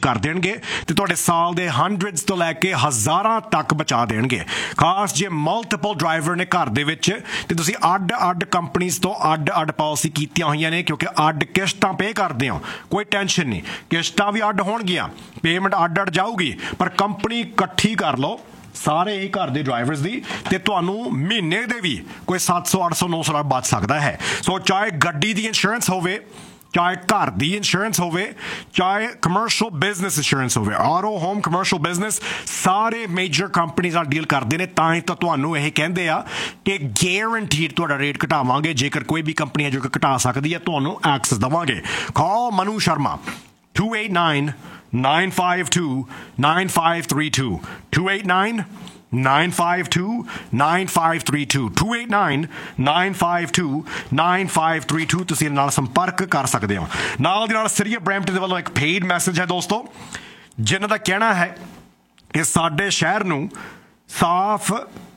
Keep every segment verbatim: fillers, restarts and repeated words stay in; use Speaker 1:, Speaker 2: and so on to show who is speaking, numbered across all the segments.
Speaker 1: कर देणगे ते तुहाडे साल दे हंड्रड्स तो लैके हज़ारां तक बचा देणगे। खास जे मल्टीपल ड्राइवर ने घर दे विच ते तुसीं अड अड कंपनीज़ तो अड अड पॉलिसी कीतियां होईयां ने क्योंकि अड किश्तां पे करदे हो, कोई टेंशन नहीं, किश्तां भी अड होणगीआं, पेमेंट अड अड जाऊगी, पर कंपनी इकट्ठी कर लो सारे ही घर के ड्राइवर्स की ते तुहानूं महीने दे भी कोई सत्त सौ अठ सौ नौ सौ बच सकता है। सो चाहे गड्डी की इंश्योरेंस होवे, चाहे घर की इंश्योरेंस होवे, चाहे कमर्शियल बिजनेस इंश्योरेंस होवे, ऑटो होम कमर्शियल बिजनेस सारे मेजर कंपनीज नाल डील करते हैं। तां ही तो तुहानूं यह कहंदे आ कि गैरंटीड तुहाडा रेट घटावांगे, जेकर कोई भी कंपनी है जो कि घटा सकती है तुहानूं access देवांगे। Call Manu Sharma two eight nine nine five two nine five three two two eight nine nine five two nine five three two two eight nine nine five two nine five three two ਤੁਸੀਂ ਨਾਲ ਸੰਪਰਕ ਕਰ ਸਕਦੇ ਹੋ। ਨਾਲ ਦੀ ਨਾਲ ਸਿਰੀਆ Brampton ਦੇ ਵੱਲੋਂ ਇੱਕ ਪੇਡ ਮੈਸੇਜ ਹੈ ਦੋਸਤੋ, ਜਿਨ੍ਹਾਂ ਦਾ ਕਹਿਣਾ ਹੈ ਕਿ ਸਾਡੇ ਸ਼ਹਿਰ ਨੂੰ ਸਾਫ਼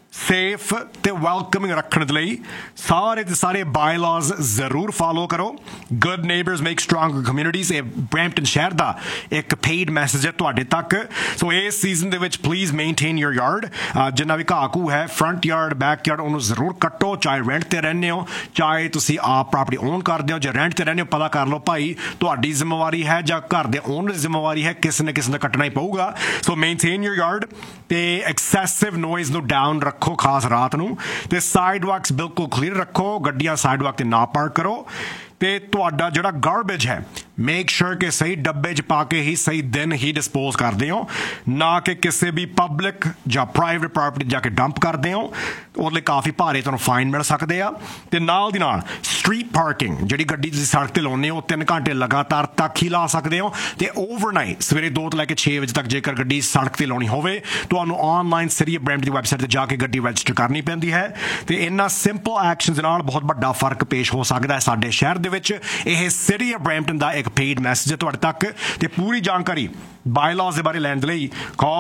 Speaker 1: सेफ ते वेलकमिंग रखने के लिए सारे ते सारे बायलॉज जरूर फॉलो करो। Good neighbours make stronger communities, ये ब्रैम्पटन शहर का एक पेड मैसेज है तुहाडे तक। सो इस season they which please maintain your yard, जिन्ना भी घाह घू है फ्रंट यार्ड बैक यार्ड उन्होंने जरूर कट्टो, चाहे रेंट ते रहने हो चाहे तुसी आप प्रॉपर्टी ओन करते हो, जो रेंट ते रहने हो पता कर लो भाई तुहाडी जिम्मेवारी है या घर दे ओनर की जिम्मेवारी है, किसी ने किसी ने कट्टना ही पऊगा। सो मेनटेन योर यार्ड ते एक्सैसिव नॉइज़ नूं डाउन रखो, खास रात नूं, ते साइड वॉक्स बिल्कुल क्लीयर रखो, गड्डियां साइड वॉक ते ना पार्क करो, ते तुहाडा जिहड़ा गार्बेज है मेक श्योर कि सही डब्बे च पा के ही सही दिन ही डिस्पोज करते हो, ना कि किसी भी पब्लिक या प्राइवेट प्रॉपर्टी जाके डंप करते हो, ਉਹਦੇ काफ़ी भारे तुहानूं फाइन मिल सकते हैं। तो नाल दी नाल स्ट्रीट पार्किंग जिहड़ी गड्डी तुसीं सड़क ते लाउने हो तीन घंटे लगातार तक ही ला सकते हो, तो ओवरनाइट सवेरे दो तो लैके छे बजे तक जेकर गड्डी सड़क ते लाउणी होवे तुहानूं ऑनलाइन सिरिया ब्रैंड की वैबसाइट ते जाके गड्डी रजिस्टर करनी पैंदी है। तो इन्हां सिंपल एक्शन दे नाल बहुत बड़ा फर्क पेश हो सकता है साडे शहर दे विच। यह सिरिया ब्रैम्पटन का एक पेड मैसेज है तुहाडे तक, ते पूरी जानकारी बायलॉज के बारे लैण दे लई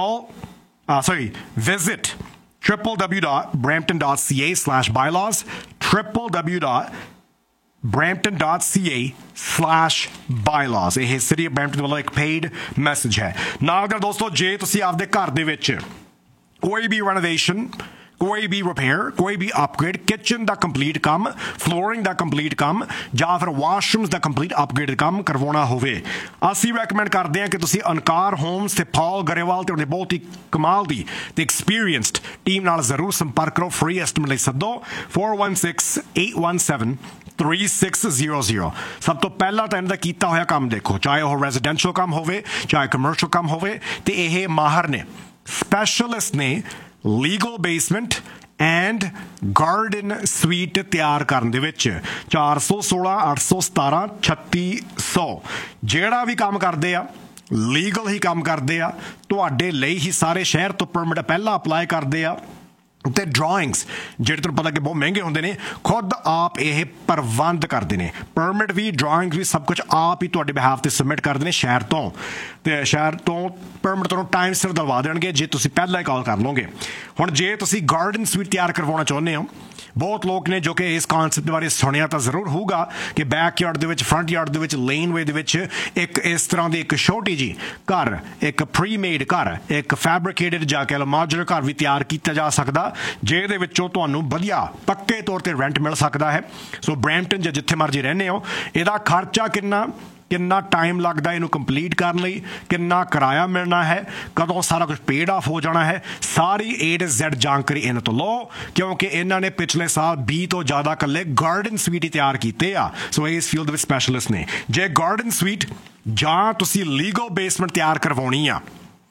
Speaker 1: call sorry visit w w w dot brampton dot c a slash bylaws w w w dot brampton dot c a slash bylaws। ਇਹ ਸਿਟੀ ਬ੍ਰੈਂਪਟਨ ਵੱਲੋਂ ਇੱਕ ਪੇਡ ਮੈਸੇਜ ਹੈ। ਨਾਲ ਅਗਰ ਦੋਸਤੋ ਜੇ ਤੁਸੀਂ ਆਪਦੇ ਘਰ ਦੇ ਵਿੱਚ ਕੋਈ ਵੀ ਰੈਨੋਵੇਸ਼ਨ, कोई भी रिपेयर, कोई भी अपग्रेड, किचन का कंप्लीट काम, फ्लोरिंग का कंप्लीट काम या फिर वाशरूम्स का कंप्लीट अपग्रेड काम करवाना होवे, असी रैकमेंड करते हैं कि तुसी अनकार होम्स ते पॉल गरेवाल ते उन्हें बहुत ही कमाल दी ते एक्सपीरियंसड टीम नाल जरूर संपर्क करो। फ्री एस्टिमेट लई सद्दो four one six eight one seven three six zero zero। सब तो पहला तो इन्हां दा कीता होया काम देखो, चाहे वह रेजिडेंशियल काम होवे चाहे कमर्शियल काम होवे, ते यह माहर ने स्पैशलिस्ट ने legal basement and garden sweet तैयार करने दे विच चार सौ सोलह अठ सौ सतारा छत्ती सौ जेड़ा भी काम करते आ लीगल ही काम करते आ, तुहाडे लई ही सारे शहर तो परमिट पहला अप्लाई करते आ, ते ड्राइंग्स ਜਿਹੜੇ ਤੁਹਾਨੂੰ पता कि बहुत महंगे होंगे ने खुद आप ये प्रबंध करते हैं, परमिट भी ड्राइंग्स भी सब कुछ आप ही ਤੁਹਾਡੇ बिहाफ ਤੇ सबमिट करते हैं शहर तो, ਤੇ शहर तो परमिट ਤੁਹਾਨੂੰ टाइम सिर दिलवा देंगे जे तुसीं पहला ही कॉल कर लोगे। हुण जे तुसीं गार्डन स्वीट तैयार करवाना चाहुंदे हो, बहुत लोग ने जो कि इस कॉन्सेप्ट बारे सुनिया तो जरूर होगा कि बैक यार्ड दे विच फ्रंट यार्ड दे विच लेन वे दे विच एक इस तरह की एक छोटी जी घर, एक प्री मेड घर, एक फैब्रिकेटेड जाके मॉड्यूलर घर भी तैयार किया जा सकता, ਜਿਹਦੇ ਵਿੱਚੋਂ ਤੁਹਾਨੂੰ ਵਧੀਆ ਪੱਕੇ ਤੌਰ ਤੇ ਰੈਂਟ ਮਿਲ ਸਕਦਾ ਹੈ। ਸੋ ਬ੍ਰੈਂਪਟਨ ਜਾਂ ਜਿੱਥੇ ਮਰਜ਼ੀ ਰਹਿੰਦੇ ਹੋ, ਇਹਦਾ ਖਰਚਾ ਕਿੰਨਾ ਕਿੰਨਾ ਟਾਈਮ ਲੱਗਦਾ ਇਹਨੂੰ ਕੰਪਲੀਟ ਕਰਨ ਲਈ, ਕਿੰਨਾ ਕਿਰਾਇਆ ਮਿਲਣਾ ਹੈ, ਕਦੋਂ ਸਾਰਾ ਕੁਝ ਪੇਡ ਆਫ ਹੋ ਜਾਣਾ ਹੈ, ਸਾਰੀ ਏ ਟੂ ਜ਼ੈਡ ਜਾਣਕਾਰੀ ਇਹਨਾਂ ਤੋਂ ਲਓ, ਕਿਉਂਕਿ ਇਹਨਾਂ ਨੇ ਪਿਛਲੇ ਸਾਲ ਵੀਹ ਤੋਂ ਜ਼ਿਆਦਾ ਇਕੱਲੇ ਗਾਰਡਨ ਸਵੀਟ ਹੀ ਤਿਆਰ ਕੀਤੇ ਆ। ਸੋ ਇਸ ਫੀਲਡ ਵਿੱਚ ਸਪੈਸ਼ਲਿਸਟ ਨੇ। ਜੇ ਗਾਰਡਨ ਸਵੀਟ ਜਾਂ ਤੁਸੀਂ ਲੀਗਲ ਬੇਸਮੈਂਟ ਤਿਆਰ ਕਰਵਾਉਣੀ ਆ,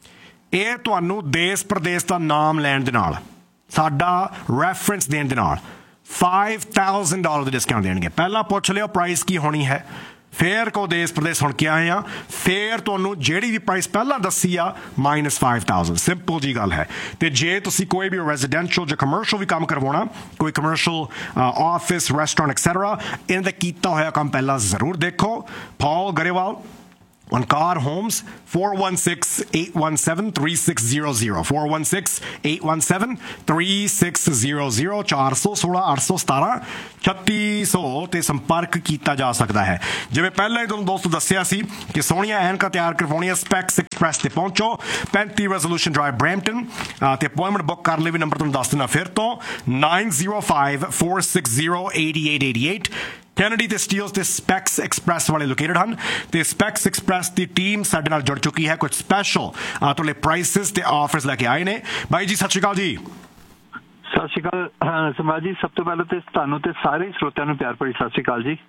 Speaker 1: ਇਹ ਤੁਹਾਨੂੰ ਦੇਸ਼ ਪ੍ਰਦੇਸ਼ ਦਾ ਨਾਮ ਲੈਣ ਦੇ ਨਾਲ, ਸਾਡਾ ਰੈਫਰੈਂਸ ਦੇਣ ਦੇ ਨਾਲ five thousand ਡਾਲਰ ਦਾ ਡਿਸਕਾਊਂਟ ਦੇਣਗੇ। ਪਹਿਲਾਂ ਪੁੱਛ ਲਿਓ ਪ੍ਰਾਈਸ ਕੀ ਹੋਣੀ ਹੈ, ਫਿਰ ਕੋ ਦੇਸ਼ ਪ੍ਰਦੇਸ਼ ਸੁਣ ਕੇ ਆਏ ਆ, ਫਿਰ ਤੁਹਾਨੂੰ ਜਿਹੜੀ ਵੀ ਪ੍ਰਾਈਸ ਪਹਿਲਾਂ ਦੱਸੀ ਆ ਮਾਈਨਸ five thousand, ਸਿੰਪਲ ਜੀ ਗੱਲ ਹੈ। ਤੇ ਜੇ ਤੁਸੀਂ ਕੋਈ ਵੀ ਰੈਜ਼ੀਡੈਂਸ਼ੀਅਲ ਜਾਂ ਕਮਰਸ਼ੀਅਲ ਵੀ ਕੰਮ ਕਰਵਾਉਣਾ, ਕੋਈ ਕਮਰਸ਼ੀਅਲ ਆਫਿਸ ਰੈਸਟੋਰੈਂਟ ਐਕਸੈਟਰਾ, ਇਹਨਾਂ ਦਾ ਕੀਤਾ ਹੋਇਆ ਕੰਮ ਪਹਿਲਾਂ ਜ਼ਰੂਰ ਦੇਖੋ। ਪੌਲ Grewal On Car Homes, four one six, eight one seven, three six zero zero. four one six, eight one seven, three six zero zero. ਚਾਰ ਸੌ ਸੋਲਾਂ ਅੱਠ ਸੌ ਸਤਾਰਾਂ ਛੱਤੀ ਸੌ ਤੇ ਸੰਪਰਕ ਕੀਤਾ ਜਾ ਸਕਦਾ ਹੈ। ਜਿਵੇਂ ਪਹਿਲਾਂ ਹੀ ਤੁਹਾਨੂੰ ਦੋਸਤੋ ਦੱਸਿਆ ਸੀ ਕਿ ਸੋਹਣੀਆਂ ਐਨਕਾਂ ਤਿਆਰ ਕਰਵਾਉਣੀਆਂ ਸਪੈਕਸ ਐਕਸਪ੍ਰੈਸ ਤੇ ਪਹੁੰਚੋ ਪੈਂਤੀ ਰੈਜ਼ੋਲੂਸ਼ਨ ਡਰਾਈਵ ਬਰੈਂਪਟਨ ਤੇ ਅਪਾਇੰਟਮੈਂਟ ਬੁੱਕ ਕਰਨ ਲਈ ਵੀ ਨੰਬਰ ਤੁਹਾਨੂੰ ਦੱਸ ਦਿੰਦਾ ਫਿਰ ਤੋਂ nine zero five, four six zero, eight eight eight eight. Kennedy ਤੇ ਸਟੀਲਸ ਤੇ ਸਪੈਕਸ ਐਕਸਪ੍ਰੈਸ ਵਾਲੇ ਲੋਕੇਟਡ ਹਨ ਤੇ ਸਪੈਕਸ ਐਕਸਪ੍ਰੈਸ ਦੀ ਟੀਮ ਸਾਡੇ ਨਾਲ ਜੁੜ ਚੁੱਕੀ ਹੈ ਕੁਝ ਸਪੈਸ਼ਲ ਤੁਹਾਡੇ ਪ੍ਰਾਈਸਿਸ ਤੇ ਆਫਰਸ ਲੈ ਕੇ ਆਏ ਨੇ। ਬਾਈ ਜੀ ਸਤਿ ਸ਼੍ਰੀ ਅਕਾਲ ਜੀ।
Speaker 2: ਸਤਿ ਸ਼੍ਰੀ ਅਕਾਲ ਸਮਾਜ ਜੀ, ਸਭ ਤੋਂ ਪਹਿਲਾਂ ਤੇ ਤੁਹਾਨੂੰ ਤੇ ਸਾਰੇ ਸਰੋਤਿਆਂ ਨੂੰ ਪਿਆਰ ਭਰੀ ਸਤਿ ਸ਼੍ਰੀ ਅਕਾਲ ਜੀ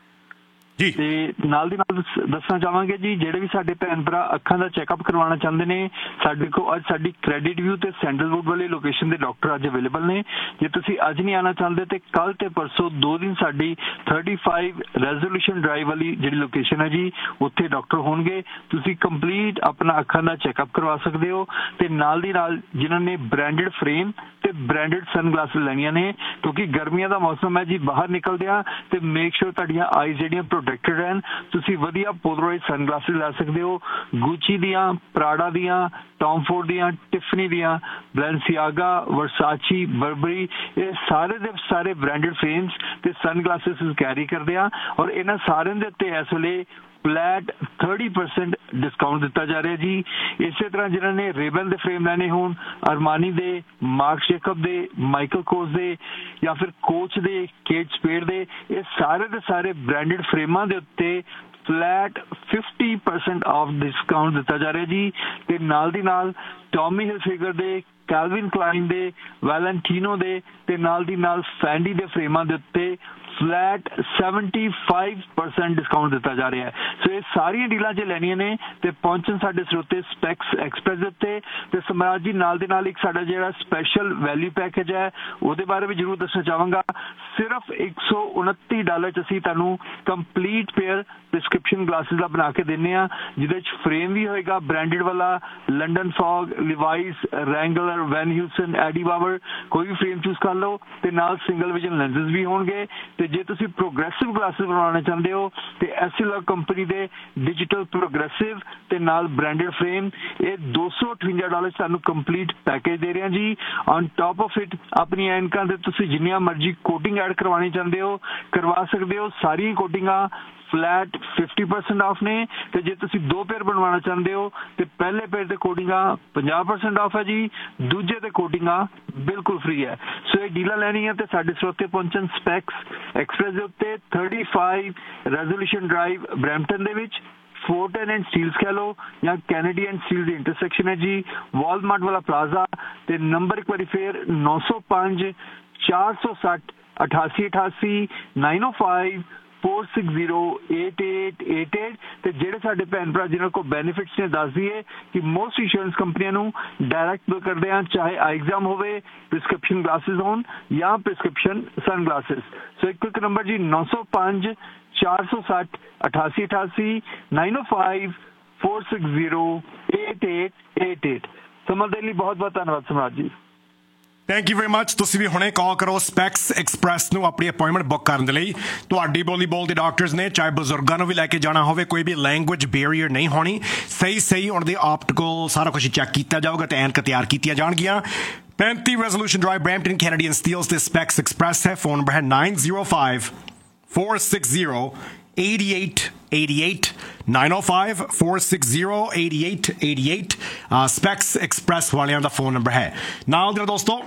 Speaker 1: ਜੀ।
Speaker 2: ਤੇ ਨਾਲ ਦੀ ਨਾਲ ਦੱਸਣਾ ਚਾਹਾਂਗੇ ਜੀ ਜਿਹੜੇ ਵੀ ਸਾਡੇ ਭੈਣ ਭਰਾ ਅੱਖਾਂ ਦਾ ਚੈੱਕਅਪ ਕਰਵਾਉਣਾ ਚਾਹੁੰਦੇ ਨੇ ਸਾਡੇ ਕੋਲ ਅੱਜ ਸਾਡੀ ਕ੍ਰੈਡਿਟ ਵਿਊ ਤੇ ਸੈਂਡਲਵੁੱਡ ਵਾਲੀ ਲੋਕੇਸ਼ਨ ਦੇ ਡਾਕਟਰ ਅੱਜ ਅਵੇਲੇਬਲ ਨੇ। ਜੇ ਤੁਸੀਂ ਅੱਜ ਨਹੀਂ ਆਉਣਾ ਚਾਹੁੰਦੇ ਤੇ ਕੱਲ ਤੇ ਪਰਸੋਂ ਦੋ ਦਿਨ ਸਾਡੀ thirty-five ਰੈਜ਼ੋਲੂਸ਼ਨ ਡਰਾਈਵ ਵਾਲੀ ਜਿਹੜੀ ਲੋਕੇਸ਼ਨ ਹੈ ਜੀ ਉੱਥੇ ਡਾਕਟਰ ਹੋਣਗੇ। ਤੁਸੀਂ ਕੰਪਲੀਟ ਆਪਣਾ ਅੱਖਾਂ ਦਾ ਚੈੱਕਅਪ ਕਰਵਾ ਸਕਦੇ ਹੋ ਤੇ ਨਾਲ ਦੀ ਨਾਲ ਜਿਨ੍ਹਾਂ ਨੇ ਬ੍ਰਾਂਡਡ ਫਰੇਮ ਤੇ ਬ੍ਰਾਂਡਡ ਸਨਗਲਾਸਿਸ ਲੈਣੀਆਂ ਨੇ ਕਿਉਂਕਿ ਗਰਮੀਆਂ ਦਾ ਮੌਸਮ ਹੈ ਜੀ ਬਾਹਰ ਨਿਕਲਦੇ ਆ ਤੇ ਮੇਕ ਸ਼ੋਰ ਤੁਹਾਡੀਆਂ ਆਈਜ਼ ਜਿਹੜੀਆਂ ਪ੍ਰੋਟੈਕਟਡ ਰਹਿਣ। ਤੁਸੀਂ ਵਧੀਆ ਪੋਲਰਾਈਜ਼ ਸਨਗਲਾਸਿਸ ਲੈ ਸਕਦੇ ਹੋ ਗੁੱਚੀ ਦੀਆਂ, ਪ੍ਰਾਡਾ ਦੀਆਂ, ਟੌਮ ਫੋਰਡ ਦੀਆਂ, ਟਿਫਨੀ ਦੀਆਂ, ਬੈਲੈਂਸੀਆਗਾ, ਵਰਸਾਚੀ, ਬਰਬਰੀ ਇਹ ਸਾਰੇ ਦੇ ਸਾਰੇ ਬ੍ਰਾਂਡਡ ਫਰੇਮਸ ਤੇ ਸਨਗਲਾਸਿਸ ਕੈਰੀ ਕਰਦੇ ਆ ਔਰ ਇਹਨਾਂ ਸਾਰਿਆਂ ਦੇ ਉੱਤੇ ਇਸ ਵੇਲੇ ਫਲੈਟ thirty percent ਡਿਸਕਾਊਂਟ ਦਿੱਤਾ ਜਾ ਰਿਹਾ ਜੀ। ਇਸੇ ਤਰ੍ਹਾਂ ਜਿਨ੍ਹਾਂ ਨੇ ਰੇਬਨ ਦੇ ਫਰੇਮ ਲੈਣੇ ਹੋਣ ਅਰਮਾਨੀ ਦੇ, ਮਾਰਕ ਜੇਕਬ ਦੇ, ਮਾਈਕਲ ਕੋਰਸ ਦੇ ਜਾਂ ਫਿਰ ਕੋਚ ਦੇ, ਕੇਟ ਸਪੇਡ ਦੇ ਇਹ ਸਾਰੇ ਦੇ ਸਾਰੇ ਬ੍ਰਾਂਡਡ ਫਰੇਮਾਂ ਦੇ ਉੱਤੇ flat fifty percent of discount ਦਿੱਤਾ ਜਾ ਰਿਹਾ ਜੀ। ਤੇ ਨਾਲ ਦੀ ਨਾਲ ਟੌਮੀ ਹਿਲਫਿਗਰ ਦੇ, ਕੈਲਵਿਨ ਕਲਾਈਨ ਦੇ, ਵੈਲੈਂਟੀਨੋ ਦੇ ਤੇ ਨਾਲ ਦੀ ਨਾਲ ਫੈਂਡੀ ਦੇ ਫਰੇਮਾਂ ਦੇ ਉੱਤੇ ਫਲੈਟ seventy-five percent ਡਿਸਕਾਊਂਟ ਦਿੱਤਾ ਜਾ ਰਿਹਾ ਹੈ। ਸੋ ਇਹ ਸਾਰੀਆਂ ਡੀਲਾਂ ਜੇ ਲੈਣੀਆਂ ਨੇ ਤੇ ਪਹੁੰਚਣ ਸਾਡੇ ਸਰੋਤੇ ਸਪੈਕਸ ਐਕਸਪ੍ਰੈਸ ਦੇ ਉੱਤੇ। ਤੇ ਸਮਰਾਜ ਜੀ ਨਾਲ ਦੇ ਨਾਲ ਇੱਕ ਸਾਡਾ ਜਿਹੜਾ ਸਪੈਸ਼ਲ ਵੈਲਿਊ ਪੈਕੇਜ ਹੈ ਉਹਦੇ ਬਾਰੇ ਵੀ ਜ਼ਰੂਰ ਦੱਸਣਾ ਚਾਹਾਂਗਾ। ਸਿਰਫ ਇੱਕ ਸੌ ਉਨੱਤੀ ਡਾਲਰ ਚ ਅਸੀਂ ਤੁਹਾਨੂੰ ਕੰਪਲੀਟ ਪੇਅਰ ਪ੍ਰਿਸਕ੍ਰਿਪਸ਼ਨ ਗਲਾਸਿਸ ਦਾ ਬਣਾ ਕੇ ਦਿੰਦੇ ਆ ਜਿਹਦੇ ਚ ਫਰੇਮ ਵੀ ਹੋਏਗਾ ਬ੍ਰਾਂਡਡ ਵਾਲਾ, ਲੰਡਨ ਫੌਗ, ਲਿਵਾਈਸ, ਰੈਂਗਲਰ, ਵੈਨ ਹਿਊਸਨ, ਐਡੀ ਬਾਵਰ ਕੋਈ ਵੀ ਫਰੇਮ ਚੂਜ਼ ਕਰ ਲਓ ਤੇ ਨਾਲ ਸਿੰਗਲ ਵਿਜ਼ਨ ਲੈਂਸਸ ਵੀ ਹੋਣਗੇ। ਤੇ ਜੇ ਤੁਸੀਂ ਪ੍ਰੋਗਰੈਸਿਵ ਗਲਾਸਿਸ ਬਣਾਉਣਾ ਚਾਹੁੰਦੇ ਹੋ ਤੇ ਐਸਐਲਆਰ ਕੰਪਨੀ ਦੇ ਡਿਜੀਟਲ ਪ੍ਰੋਗਰੈਸਿਵ ਤੇ ਨਾਲ ਬ੍ਰਾਂਡਡ ਫਰੇਮ ਇਹ ਦੋ ਸੌ ਅਠਵੰਜਾ ਡਾਲਰ ਤੁਹਾਨੂੰ ਕੰਪਲੀਟ ਪੈਕੇਜ ਦੇ ਰਿਹਾ ਜੀ। ਔਨ ਟੌਪ ਆਫ ਇਟ ਆਪਣੀ ਐਨਕਾਂ ਦੇ ਤੁਸੀਂ ਜਿੰਨੀਆਂ ਮਰਜ਼ੀ ਕੋਟਿੰਗ ਐਡ ਕਰਵਾਉਣੀ ਚਾਹੁੰਦੇ ਹੋ ਕਰਵਾ ਸਕਦੇ ਹੋ। ਸਾਰੀਆਂ ਕੋਟਿੰਗਾਂ ਫਲੈਟ fifty percent ਆਫ ਨੇ ਤੇ ਜੇ ਤੁਸੀਂ ਦੋ ਪੇਅਰ ਬਣਵਾਉਣਾ ਚਾਹੁੰਦੇ ਹੋ ਤੇ ਪਹਿਲੇ ਪੇਅਰ ਤੇ ਕੋਟਿੰਗਾਂ fifty percent ਆਫ ਹੈ ਜੀ, ਦੂਜੇ ਤੇ ਕੋਟਿੰਗਾਂ ਬਿਲਕੁਲ ਫ੍ਰੀ ਹੈ। ਸੋ ਇਹ ਡੀਲਾਂ ਲੈਣੀਆਂ ਤੇ ਸਾਡੇ ਸਰੋਤੇ ਪਹੁੰਚਣ ਸਪੈਕਸ ਐਕਸਪ੍ਰੈਸ ਦੇ ਉੱਤੇ thirty-five ਰੈਜ਼ੋਲੂਸ਼ਨ ਡਰਾਈਵ ਬਰੈਂਪਟਨ ਦੇ ਵਿੱਚ ਫੋਰਟਨ ਐਂਡ ਸਟੀਲਸ ਕਹਿ ਲਓ ਜਾਂ Kennedy and steel the intersection ਹੈ ਜੀ, ਵਾਲਮਾਰਟ ਵਾਲਾ ਪਲਾਜ਼ਾ ਤੇ ਨੰਬਰ ਇੱਕ ਵਾਰੀ ਫੇਰ nine oh five, four six zero, ਅਠਾਸੀ ਅਠਾਸੀ, nine oh five, four six zero, eight eight eight eight। ਤੇ ਜਿਹੜੇ ਸਾਡੇ ਭੈਣ ਭਰਾ ਜਿਹਨਾਂ ਕੋਲ ਬੈਨੀਫਿਟਸ ਨੇ ਦੱਸ ਦਈਏ ਕਿ ਮੋਸਟ ਇੰਸ਼ੋਰੈਂਸ ਕੰਪਨੀਆਂ ਨੂੰ ਡਾਇਰੈਕਟ ਬਿਲ ਕਰਦੇ ਆ ਚਾਹੇ ਆਈਗਜ਼ਾਮ ਹੋਵੇ, ਪ੍ਰਿਸਕ੍ਰਿਪਸ਼ਨ ਗਲਾਸਿਸ ਹੋਣ ਜਾਂ ਪ੍ਰਿਸਕ੍ਰਿਪਸ਼ਨ ਸਨ ਗਲਾਸਿਸ। ਸੋ ਇੱਕ ਇੱਕ ਨੰਬਰ ਜੀ nine oh five, four six zero, ਅਠਾਸੀ ਅਠਾਸੀ, nine oh five, four six zero, eight eight eight eight। ਸਮਝ ਦੇ ਲਈ ਬਹੁਤ ਬਹੁਤ ਧੰਨਵਾਦ ਸਮਰਾਜ ਜੀ।
Speaker 1: Thank you very much. ਤੁਸੀਂ ਵੀ ਹੁਣੇ ਕਾਲ ਕਰੋ ਸਪੈਕਸ ਐਕਸਪ੍ਰੈਸ ਨੂੰ ਆਪਣੀ ਅਪਾਇੰਟਮੈਂਟ ਬੁੱਕ ਕਰਨ ਦੇ ਲਈ। ਤੁਹਾਡੀ ਬੋਲੀ ਬੋਲਦੇ ਡਾਕਟਰਸ ਨੇ ਚਾਹੇ ਬਜ਼ੁਰਗਾਂ ਨੂੰ ਵੀ ਲੈ ਕੇ ਜਾਣਾ ਹੋਵੇ ਕੋਈ ਵੀ ਲੈਂਗੁਏਜ ਬੈਰੀਅਰ ਨਹੀਂ ਹੋਣੀ। ਸਹੀ ਸਹੀ ਉਹਨਾਂ ਦੇ ਆਪਟੀਕਲ ਸਾਰਾ ਕੁਝ ਚੈੱਕ ਕੀਤਾ ਜਾਊਗਾ ਤੇ ਐਨਕ ਤਿਆਰ ਕੀਤੀਆਂ ਜਾਣਗੀਆਂ। ਪੈਂਤੀ resolution drive Brampton Canadian Steeles ਤੇ ਸਪੈਕਸ ਐਕਸਪ੍ਰੈਸ ਹੈ। ਫੋਨ ਨੰਬਰ ਹੈ nine zero five, four six zero, eight eight eight eight, nine oh five, four six zero, eight eight eight eight। Specs express ਵਾਲਿਆਂ ਦਾ phone number ਹੈ। ਨਾਲ ਦੇ ਦੋਸਤੋ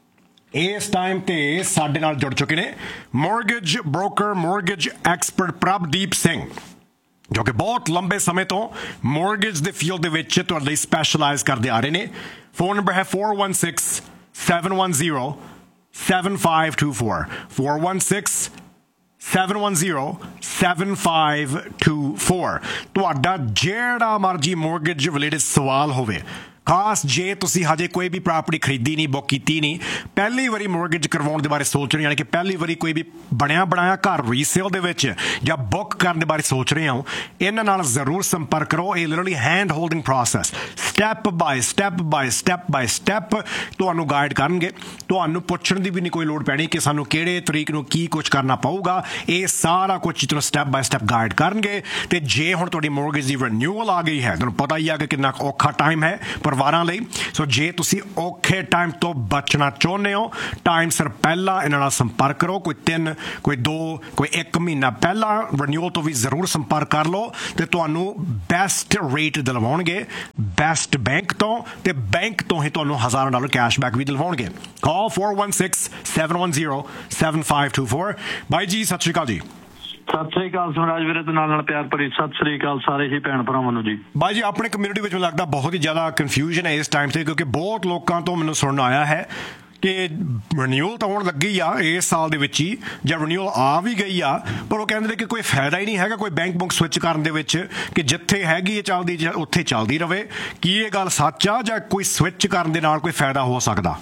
Speaker 1: ਇਸ time ਤੇ ਸਾਡੇ ਨਾਲ ਜੁੜ ਚੁੱਕੇ ਨੇ mortgage broker, mortgage expert Prabhdeep Singh ਜੋ ਕਿ ਬਹੁਤ ਲੰਬੇ ਸਮੇਂ ਤੋਂ ਮੋਰਗੇਜ ਦੇ ਫੀਲਡ ਦੇ ਵਿੱਚ ਤੁਹਾਡੇ ਲਈ ਸਪੈਸ਼ਲਾਈਜ਼ ਕਰਦੇ ਆ ਰਹੇ ਨੇ। ਫੋਨ ਨੰਬਰ ਹੈ four one six, seven one zero, seven five two four, four one six, seven one zero, seven five two four। ਤੁਹਾਡਾ ਜਿਹੜਾ ਮਰਜੀ ਮੋਰਗੇਜ ਰਿਲੇਟਡ ਸਵਾਲ ਹੋਵੇ ਖਾਸ ਜੇ ਤੁਸੀਂ ਹਜੇ ਕੋਈ ਵੀ ਪ੍ਰਾਪਰਟੀ ਖਰੀਦੀ ਨਹੀਂ, ਬੁੱਕ ਕੀਤੀ ਨਹੀਂ, ਪਹਿਲੀ ਵਾਰੀ ਮੋਰਗੇਜ ਕਰਵਾਉਣ ਦੇ ਬਾਰੇ ਸੋਚ ਰਹੇ ਹੋ, ਯਾਨੀ ਕਿ ਪਹਿਲੀ ਵਾਰੀ ਕੋਈ ਵੀ ਬਣਿਆ ਬਣਾਇਆ ਘਰ ਰੀਸੇਲ ਦੇ ਵਿੱਚ ਜਾਂ ਬੁੱਕ ਕਰਨ ਦੇ ਬਾਰੇ ਸੋਚ ਰਹੇ ਹੋ, ਇਹਨਾਂ ਨਾਲ ਜ਼ਰੂਰ ਸੰਪਰਕ ਕਰੋ। ਇਹ literally hand holding process, step by step by step by step ਤੁਹਾਨੂੰ ਗਾਈਡ ਕਰਨਗੇ। ਤੁਹਾਨੂੰ ਪੁੱਛਣ ਦੀ ਵੀ ਨਹੀਂ ਕੋਈ ਲੋੜ ਪੈਣੀ ਕਿ ਸਾਨੂੰ ਕਿਹੜੇ ਤਰੀਕ ਨੂੰ ਕੀ ਕੁਝ ਕਰਨਾ ਪਊਗਾ। ਇਹ ਸਾਰਾ ਕੁਝ ਤੁਹਾਨੂੰ ਸਟੈਪ ਬਾਏ ਸਟੈਪ ਗਾਈਡ ਕਰਨਗੇ। ਤੇ ਜੇ ਹੁਣ ਤੁਹਾਡੀ ਮੋਰਗੇਜ ਦੀ ਰਿਨਿਊਅਲ ਆ ਗਈ ਹੈ, ਤੁਹਾਨੂੰ ਪਤਾ ਹੀ ਆ ਕਿ ਕਿੰਨਾ ਔਖਾ ਟਾਈਮ ਹੈ ਪਰਿਵਾਰਾਂ ਲਈ। ਸੋ ਜੇ ਤੁਸੀਂ ਔਖੇ ਟਾਈਮ ਤੋਂ ਬਚਣਾ ਚਾਹੁੰਦੇ ਹੋ, ਟਾਈਮ ਸਿਰ ਪਹਿਲਾਂ ਇਹਨਾਂ ਨਾਲ ਸੰਪਰਕ ਕਰੋ। ਕੋਈ ਤਿੰਨ ਕੋਈ ਦੋ ਕੋਈ ਇੱਕ ਮਹੀਨਾ ਪਹਿਲਾਂ ਰਿਨਿਊਅਲ ਤੋਂ ਵੀ ਜ਼ਰੂਰ ਸੰਪਰਕ ਕਰ ਲਓ ਤੇ ਤੁਹਾਨੂੰ ਬੈਸਟ ਰੇਟ ਦਿਲਵਾਉਣਗੇ ਬੈਸਟ ਬੈਂਕ ਤੋਂ, ਤੇ ਬੈਂਕ ਤੋਂ ਹੀ ਤੁਹਾਨੂੰ ਹਜ਼ਾਰਾਂ ਡਾਲਰ ਕੈਸ਼ਬੈਕ ਵੀ ਦਿਲਵਾਉਣਗੇ। ਕਾਲ four one six, seven one zero, seven five two four। ਬਾਈ ਜੀ ਸਤਿ ਸ਼੍ਰੀ ਅਕਾਲ ਜੀ।
Speaker 2: ਸਤਿ ਸ੍ਰੀ ਅਕਾਲ ਸਮਰਾਜ ਵੀਰੇ ਤੇ ਨਾਲ ਨਾਲ ਪਿਆਰ ਭਰੀ ਸਤਿ ਸ੍ਰੀ ਅਕਾਲ ਸਾਰੇ ਹੀ ਭੈਣ ਭਰਾਵਾਂ ਨੂੰ ਜੀ।
Speaker 1: ਬਾਈ ਜੀ ਆਪਣੇ ਕਮਿਊਨਿਟੀ ਵਿੱਚ ਮੈਨੂੰ ਲੱਗਦਾ ਬਹੁਤ ਹੀ ਜ਼ਿਆਦਾ ਕਨਫਿਊਜ਼ਨ ਹੈ ਇਸ ਟਾਈਮ ਤੇ, ਕਿਉਂਕਿ ਬਹੁਤ ਲੋਕਾਂ ਤੋਂ ਮੈਨੂੰ ਸੁਣਨ ਆਇਆ ਹੈ ਕਿ ਰਿਨਿਊਅਲ ਤਾਂ ਹੋਣ ਲੱਗੀ ਆ ਇਸ ਸਾਲ ਦੇ ਵਿੱਚ ਹੀ, ਜਾਂ ਰਿਨਿਊਅਲ ਆ ਵੀ ਗਈ ਆ, ਪਰ ਉਹ ਕਹਿੰਦੇ ਨੇ ਕਿ ਕੋਈ ਫਾਇਦਾ ਹੀ ਨਹੀਂ ਹੈਗਾ ਕੋਈ ਬੈਂਕ ਬੁੱਕ ਸਵਿਚ ਕਰਨ ਦੇ ਵਿੱਚ, ਕਿ ਜਿੱਥੇ ਹੈਗੀ ਹੈ ਚੱਲਦੀ ਉੱਥੇ ਚੱਲਦੀ ਰਹੇ। ਕੀ ਇਹ ਗੱਲ ਸੱਚ ਆ ਜਾਂ ਕੋਈ ਸਵਿਚ ਕਰਨ ਦੇ ਨਾਲ ਕੋਈ ਫਾਇਦਾ ਹੋ ਸਕਦਾ?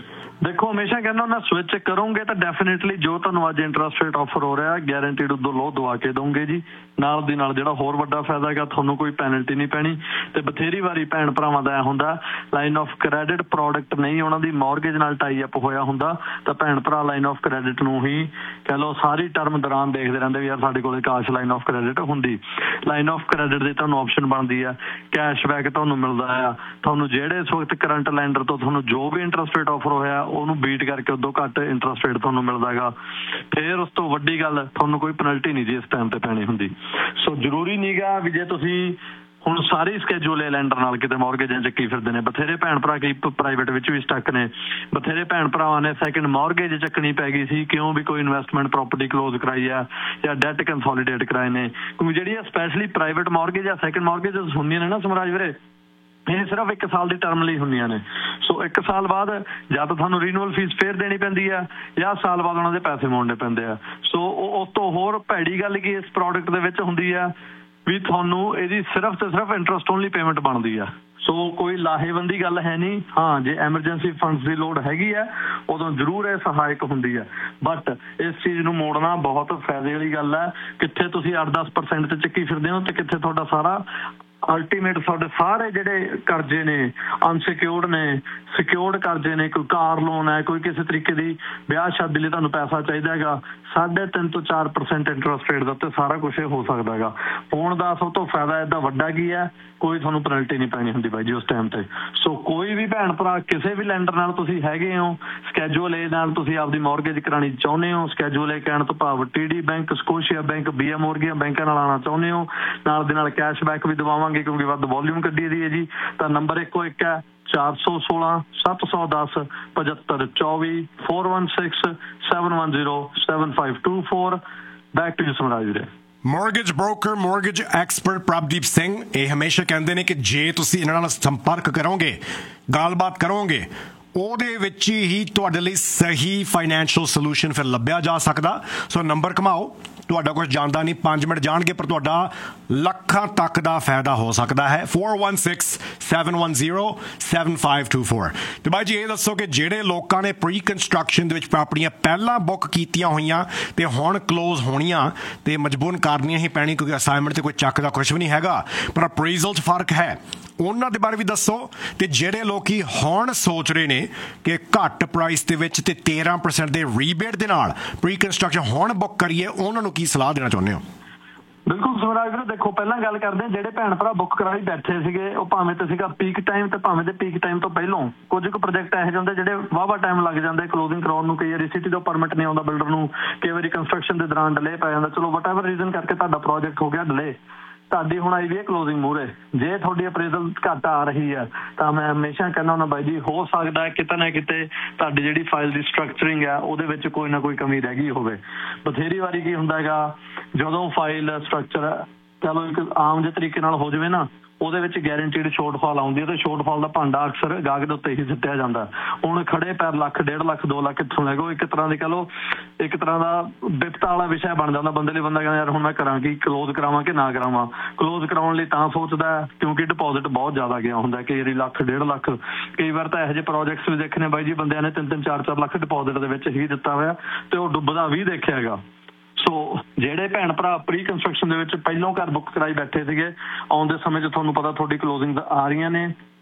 Speaker 2: ਦੇਖੋ ਹਮੇਸ਼ਾ ਕਹਿੰਦਾ ਨਾ ਸਵਿਚ ਕਰੋਗੇ ਤਾਂ ਡੈਫੀਨੇਟਲੀ ਜੋ ਤੁਹਾਨੂੰ ਅੱਜ ਇੰਟਰਸਟ ਰੇਟ ਆਫਰ ਹੋ ਰਿਹਾ ਗੈਰੰਟੀਡ ਉਦੋਂ ਲੋ ਦਵਾ ਕੇ ਦੋਗੇ ਜੀ। ਨਾਲ ਦੀ ਨਾਲ ਜਿਹੜਾ ਹੋਰ ਵੱਡਾ ਫਾਇਦਾ ਹੈਗਾ ਤੁਹਾਨੂੰ ਕੋਈ ਪੈਨਲਟੀ ਨਹੀਂ ਪੈਣੀ। ਤੇ ਬਥੇਰੀ ਵਾਰੀ ਭੈਣ ਭਰਾਵਾਂ ਦਾ ਇਹ ਹੁੰਦਾ ਲਾਈਨ ਆਫ ਕ੍ਰੈਡਿਟ ਪ੍ਰੋਡਕਟ ਨਹੀਂ ਉਹਨਾਂ ਦੀ ਮੌਰਗੇਜ ਨਾਲ ਟਾਈ ਅਪ ਹੋਇਆ ਹੁੰਦਾ ਤਾਂ ਭੈਣ ਭਰਾ ਲਾਈਨ ਆਫ ਕ੍ਰੈਡਿਟ ਨੂੰ ਹੀ ਕਹਿ ਲਓ ਸਾਰੀ ਟਰਮ ਦੌਰਾਨ ਦੇਖਦੇ ਰਹਿੰਦੇ ਵੀ ਯਾਰ ਸਾਡੇ ਕੋਲ ਕਾਸ਼ ਲਾਈਨ ਆਫ ਕ੍ਰੈਡਿਟ ਹੁੰਦੀ। ਲਾਈਨ ਆਫ ਕ੍ਰੈਡਿਟ ਦੀ ਤੁਹਾਨੂੰ ਆਪਸ਼ਨ ਬਣਦੀ ਆ, ਕੈਸ਼ਬੈਕ ਤੁਹਾਨੂੰ ਮਿਲਦਾ ਆ। ਤੁਹਾਨੂੰ ਜਿਹੜੇ ਇਸ ਵਕਤ ਕਰੰਟ ਲੈਂਡਰ ਤੋਂ ਤੁਹਾਨੂੰ ਜੋ ਵੀ ਇੰਟਰਸਟ ਰੇਟ ਆਫਰ ਹੋਇਆ ਉਹਨੂੰ ਬੀਟ ਕਰਕੇ ਉਦੋਂ ਘੱਟ ਇੰਟਰਸਟ ਰੇਟ ਤੁਹਾਨੂੰ ਮਿਲਦਾ ਹੈਗਾ। ਫਿਰ ਉਸ ਤੋਂ ਵੱਡੀ ਗੱਲ ਤੁਹਾਨੂੰ ਕੋਈ ਪੈਨਲਟੀ ਨਹੀਂ ਜੀ ਇਸ ਟਾਈਮ ਤੇ ਪੈਣੀ ਹੁੰਦੀ। ਸੋ ਜ਼ਰੂਰੀ ਨੀਗਾ ਵੀ ਜੇ ਤੁਸੀਂ ਹੁਣ ਸਾਰੀ ਸਕੈਜੂਲ ਹੈ ਲੈਂਡਰ ਨਾਲ ਕਿਤੇ ਮੌਰਗੇਜਾਂ ਚੱਕੀ ਫਿਰਦੇ ਨੇ। ਬਥੇਰੇ ਭੈਣ ਭਰਾ ਕਈ ਪ੍ਰਾਈਵੇਟ ਵਿੱਚ ਵੀ ਸਟੱਕ ਨੇ। ਬਥੇਰੇ ਭੈਣ ਭਰਾਵਾਂ ਨੇ ਸੈਕਿੰਡ ਮੌਰਗੇਜ ਚੱਕਣੀ ਪੈ ਗਈ ਸੀ ਕਿਉਂ ਵੀ ਕੋਈ ਇਨਵੈਸਟਮੈਂਟ ਪ੍ਰੋਪਰਟੀ ਕਲੋਜ਼ ਕਰਾਈ ਆ ਜਾਂ ਡੈਟ ਕੰਸੋਲੀਡੇਟ ਕਰਾਏ ਨੇ। ਕਿਉਂਕਿ ਜਿਹੜੀ ਸਪੈਸ਼ਲੀ ਪ੍ਰਾਈਵੇਟ ਮੌਰਗੇਜ ਜਾਂ ਸੈਕਿੰਡ ਮੌਰਗੇਜ ਹੁੰਦੀਆਂ ਨੇ ਨਾ ਸਮਰਾਜ ਵੀਰੇ, ਇਹ ਸਿਰਫ ਇੱਕ ਸਾਲ ਦੀ ਟਰਮ ਲਈ ਹੁੰਦੀਆਂ ਨੇ। ਸੋ ਇੱਕ ਸਾਲ ਬਾਅਦ ਜਾਂ ਤਾਂ ਤੁਹਾਨੂੰ ਰੀਨੂਅਲ ਫੀਸ ਫੇਰ ਦੇਣੀ ਪੈਂਦੀ ਆ ਜਾਂ ਸਾਲ ਬਾਅਦ ਉਹਨਾਂ ਦੇ ਪੈਸੇ ਮੋੜਨੇ ਪੈਂਦੇ ਆ। ਸੋ ਉਹ ਉਸ ਤੋਂ ਹੋਰ ਭੈੜੀ ਗੱਲ ਕੀ ਇਸ ਪ੍ਰੋਡਕਟ ਦੇ ਵਿੱਚ ਹੁੰਦੀ ਆ ਵੀ ਤੁਹਾਨੂੰ ਇਹਦੀ ਸਿਰਫ ਤੇ ਸਿਰਫ ਇੰਟਰਸਟ ਓਨਲੀ ਪੇਮੈਂਟ ਬਣਦੀ ਆ। ਸੋ ਕੋਈ ਲਾਹੇਵੰਦੀ ਗੱਲ ਹੈ ਨਹੀਂ। ਹਾਂ ਜੇ ਐਮਰਜੈਂਸੀ ਫੰਡਸ ਦੀ ਲੋੜ ਹੈਗੀ ਆ ਉਦੋਂ ਜ਼ਰੂਰ ਇਹ ਸਹਾਇਕ ਹੁੰਦੀ ਆ, ਬਟ ਇਸ ਚੀਜ਼ ਨੂੰ ਮੋੜਨਾ ਬਹੁਤ ਫਾਇਦੇ ਵਾਲੀ ਗੱਲ ਹੈ। ਕਿੱਥੇ ਤੁਸੀਂ ਅੱਠ ਦਸ ਪਰਸੈਂਟ ਤੇ ਚੱਕੀ ਫਿਰਦੇ ਹੋ ਤੇ ਕਿੱਥੇ ਤੁਹਾਡਾ ਸਾਰਾ ਅਲਟੀਮੇਟ ਤੁਹਾਡੇ ਸਾਰੇ ਜਿਹੜੇ ਕਰਜ਼ੇ ਨੇ ਅਨਸਿਕਿਉਰਡ ਨੇ, ਸਿਕਿਉਰਡ ਕਰਜ਼ੇ ਨੇ, ਕੋਈ ਕਾਰ ਲੋਨ ਹੈ, ਕੋਈ ਕਿਸੇ ਤਰੀਕੇ ਦੀ ਵਿਆਹ ਸ਼ਾਦੀ ਲਈ ਤੁਹਾਨੂੰ ਪੈਸਾ ਚਾਹੀਦਾ ਹੈਗਾ, ਸਾਢੇ ਤਿੰਨ ਤੋਂ ਚਾਰ ਪਰਸੈਂਟ ਇੰਟਰਸਟ ਰੇਟ ਦੇ ਉੱਤੇ ਸਾਰਾ ਕੁਛ ਹੋ ਸਕਦਾ ਹੈਗਾ। ਫੋਨ ਦਾ ਸਭ ਤੋਂ ਫਾਇਦਾ ਏਦਾਂ ਵੱਡਾ ਕੀ ਹੈ, ਕੋਈ ਤੁਹਾਨੂੰ ਪੈਨਲਟੀ ਨਹੀਂ ਪੈਣੀ ਹੁੰਦੀ ਬਾਈ ਜੀ ਉਸ ਟਾਈਮ ਤੇ। ਸੋ ਕੋਈ ਵੀ ਭੈਣ ਭਰਾ ਕਿਸੇ ਵੀ ਲੈਂਡਰ ਨਾਲ ਤੁਸੀਂ ਹੈਗੇ ਹੋ, ਸਕੈਜੂਅਲ ਏ ਨਾਲ ਤੁਸੀਂ ਆਪਦੀ ਮੌਰਗੇਜ ਕਰਾਉਣੀ ਚਾਹੁੰਦੇ ਹੋ, ਸਕੈਜੂਅਲ ਏ ਕਹਿਣ ਤੋਂ ਭਾਵ TD bank, Scotia bank, B M ਮੋਰਗੀਆਂ ਬੈਂਕਾਂ ਨਾਲ ਆਉਣਾ ਚਾਹੁੰਦੇ ਹੋ, ਨਾਲ ਦੇ ਨਾਲ ਕੈਸ਼ਬੈਕ ਵੀ ਦਵਾਵਾਂਗੇ ਕਿਉਂਕਿ ਵੱਧ ਵੋਲਿਊਮ ਕੱਢੀ ਦੀ ਹੈ ਜੀ। ਤਾਂ ਨੰਬਰ ਇੱਕੋ ਇੱਕ ਹੈ ਚਾਰ ਸੌ ਸੋਲਾਂ ਸੱਤ ਸੌ ਦਸ ਪਝੱਤਰ ਚੌਵੀ four one six seven one zero seven five two four. Back to you ਸਮਰਾਜ ਵੀਰੇ।
Speaker 1: Mortgage broker mortgage expert Prabhdeep Singh ਇਹ ਹਮੇਸ਼ਾ ਕਹਿੰਦੇ ਨੇ ਕਿ ਜੇ ਤੁਸੀਂ ਇਹਨਾਂ ਨਾਲ ਸੰਪਰਕ ਕਰੋਗੇ, ਗੱਲਬਾਤ ਕਰੋਗੇ, ਉਹਦੇ ਵਿੱਚ ਹੀ ਤੁਹਾਡੇ ਲਈ ਸਹੀ ਫਾਈਨੈਂਸ਼ੀਅਲ ਸੋਲੂਸ਼ਨ ਫਿਰ ਲੱਭਿਆ ਜਾ ਸਕਦਾ। ਸੋ ਨੰਬਰ ਘਮਾਓ, ਤੁਹਾਡਾ ਕੁਝ ਜਾਣਦਾ ਨਹੀਂ, ਪੰਜ ਮਿੰਟ ਜਾਣਗੇ ਪਰ ਤੁਹਾਡਾ ਲੱਖਾਂ ਤੱਕ ਦਾ ਫਾਇਦਾ ਹੋ ਸਕਦਾ ਹੈ। four one six, seven one zero, seven five two four। ਤੇ ਬਾਈ ਜੀ ਇਹ ਦੱਸੋ ਕਿ ਜਿਹੜੇ ਲੋਕਾਂ ਨੇ ਪ੍ਰੀ ਕੰਸਟਰਕਸ਼ਨ ਦੇ ਵਿੱਚ ਪ੍ਰਾਪਰਟੀਆਂ ਪਹਿਲਾਂ ਬੁੱਕ ਕੀਤੀਆਂ ਹੋਈਆਂ ਤੇ ਹੁਣ ਕਲੋਜ਼ ਹੋਣੀਆਂ ਤੇ ਮਜਬੂਰਨ ਕਰਨੀਆਂ ਹੀ ਪੈਣੀ ਕਿਉਂਕਿ ਅਸਾਈਨਮੈਂਟ ਤੇ ਕੋਈ ਚੱਕ ਦਾ ਕੁਝ ਵੀ ਨਹੀਂ ਹੈਗਾ, ਪਰ ਅਪਰੇਜ਼ਲ 'ਚ ਫਰਕ ਹੈ, ਉਹਨਾਂ ਦੇ ਬਾਰੇ ਵੀ ਦੱਸੋ। ਤੇ ਜਿਹੜੇ ਲੋਕੀ ਹੁਣ ਸੋਚ ਰਹੇ ਨੇ ਕਿ ਘੱਟ ਪ੍ਰਾਈਸ ਦੇ ਵਿੱਚ ਤੇ ਤੇਰਾਂ ਪਰਸੈਂਟ ਦੇ ਰੀਬੇਟ ਦੇ ਨਾਲ ਪ੍ਰੀ ਕੰਸਟਰਕਸ਼ਨ ਹੁਣ ਬੁੱਕ ਕਰੀਏ, ਉਹਨਾਂ ਨੂੰ ਕੀ ਸਲਾਹ ਦੇਣਾ ਚਾਹੁੰਦੇ ਹੋ?
Speaker 2: ਬਿਲਕੁਲ ਸਮਰਾਜ ਵੀਰੇ, ਦੇਖੋ ਪਹਿਲਾਂ ਗੱਲ ਕਰਦੇ ਹਾਂ ਜਿਹੜੇ ਭੈਣ ਭਰਾ ਬੁੱਕ ਕਰਾਈ ਬੈਠੇ ਸੀਗੇ ਉਹ ਭਾਵੇਂ ਤੇ ਸੀਗਾ ਪੀਕ ਟਾਈਮ ਤੇ ਭਾਵੇਂ ਤੇ ਪੀਕ ਟਾਈਮ ਤੋਂ ਪਹਿਲਾਂ ਕੁਝ ਕੁ ਪ੍ਰੋਜੈਕਟ ਇਹੋ ਜਿਹੇ ਹੁੰਦੇ ਜਿਹੜੇ ਵਾਹਵਾ ਟਾਈਮ ਲੱਗ ਜਾਂਦੇ ਕਲੋਜ਼ਿੰਗ ਕਰਾਉਣ ਨੂੰ। ਕਈ ਵਾਰੀ ਸਿਟੀ ਤੋਂ ਪਰਮਿਟ ਨਹੀਂ ਆਉਂਦਾ ਬਿਲਡਰ ਨੂੰ, ਕਈ ਵਾਰੀ ਕੰਸਟਰਕਸ਼ਨ ਦੇ ਦੌਰਾਨ ਡਿਲੇ ਪੈ ਜਾਂਦਾ। ਚਲੋ ਵਟ ਐਵਰ ਰੀਜ਼ਨ ਕਰਕੇ ਤੁਹਾਡਾ ਪ੍ਰੋਜੈਕਟ ਹੋ ਗਿਆ ਡਿਲੇ, ਤੁਹਾਡੀ ਹੁਣ ਆਈ ਵੀ ਹੈ ਕਲੋਜ਼ਿੰਗ ਮੂਹਰੇ। ਜੇ ਤੁਹਾਡੀ ਅਪਰੇਜ਼ਲ ਘੱਟ ਆ ਰਹੀ ਹੈ ਤਾਂ ਮੈਂ ਹਮੇਸ਼ਾ ਕਹਿੰਦਾ ਹੁੰਦਾ ਬਾਈ ਜੀ ਹੋ ਸਕਦਾ ਹੈ ਕਿਤੇ ਨਾ ਕਿਤੇ ਤੁਹਾਡੀ ਜਿਹੜੀ ਫਾਈਲ ਦੀ ਸਟਰਕਚਰਿੰਗ ਹੈ ਉਹਦੇ ਵਿੱਚ ਕੋਈ ਨਾ ਕੋਈ ਕਮੀ ਰਹਿ ਗਈ ਹੋਵੇ। ਬਥੇਰੀ ਵਾਰੀ ਕੀ ਹੁੰਦਾ ਹੈਗਾ ਜਦੋਂ ਫਾਈਲ ਸਟਰਕਚਰ ਚਲੋ ਇੱਕ ਆਮ ਜਿਹੇ ਤਰੀਕੇ ਨਾਲ ਹੋ ਜਾਵੇ ਨਾ ਉਹਦੇ ਵਿੱਚ ਗੈਰੰਟੀਡ ਸ਼ੋਰਟਫਾਲ ਆਉਂਦੀ ਹੈ ਤੇ ਸ਼ੋਰਟਫਾਲ ਦਾ ਭਾਂਡਾ ਅਕਸਰ ਗਾਹਕ ਦੇ ਉੱਤੇ ਹੀ ਸਿੱਟਿਆ ਜਾਂਦਾ। ਹੁਣ ਖੜੇ ਪੈਰ ਲੱਖ ਡੇਢ ਲੱਖ ਦੋ ਲੱਖ ਕਿੱਥੋਂ ਲੈ ਗਏ, ਇੱਕ ਤਰ੍ਹਾਂ ਦੀ ਕਹਿ ਲਓ ਇੱਕ ਤਰ੍ਹਾਂ ਦਾ ਬਿਪਤਾ ਵਾਲਾ ਵਿਸ਼ਾ ਬਣ ਜਾਂਦਾ ਬੰਦੇ ਲਈ। ਬੰਦਾ ਕਹਿੰਦਾ ਯਾਰ ਹੁਣ ਮੈਂ ਕਰਾਂ ਕੀ, ਕਲੋਜ਼ ਕਰਾਵਾਂ ਕਿ ਨਾ ਕਰਾਵਾਂ। ਕਲੋਜ਼ ਕਰਾਉਣ ਲਈ ਤਾਂ ਸੋਚਦਾ ਕਿਉਂਕਿ ਡਿਪੋਜ਼ਿਟ ਬਹੁਤ ਜ਼ਿਆਦਾ ਗਿਆ ਹੁੰਦਾ, ਕਈ ਵਾਰੀ ਲੱਖ ਡੇਢ ਲੱਖ। ਕਈ ਵਾਰ ਤਾਂ ਇਹੋ ਜਿਹੇ ਪ੍ਰੋਜੈਕਟਸ ਵੀ ਦੇਖਣੇ ਬਾਈ ਜੀ ਬੰਦਿਆਂ ਨੇ ਤਿੰਨ ਤਿੰਨ ਚਾਰ ਚਾਰ ਲੱਖ ਡਿਪੋਜ਼ਿਟ ਦੇ ਵਿੱਚ ਹੀ ਦਿੱਤਾ ਹੋਇਆ ਤੇ ਉਹ ਡੁੱਬਦਾ ਵੀ ਦੇਖਿਆ ਹੈਗਾ। ਸੋ ਜਿਹੜੇ ਭੈਣ ਭਰਾ ਪ੍ਰੀ ਕੰਸਟਰਕਸ਼ਨ ਦੇ ਵਿੱਚ ਪਹਿਲੋਂ ਘਰ ਬੁੱਕ ਕਰਾਈ ਬੈਠੇ ਸੀਗੇ, ਆਉਣ ਦੇ ਸਮੇਂ 'ਚ ਤੁਹਾਨੂੰ ਪਤਾ ਤੁਹਾਡੀ ਕਲੋਜ਼ਿੰਗ ਆ ਰਹੀਆਂ ਨੇ,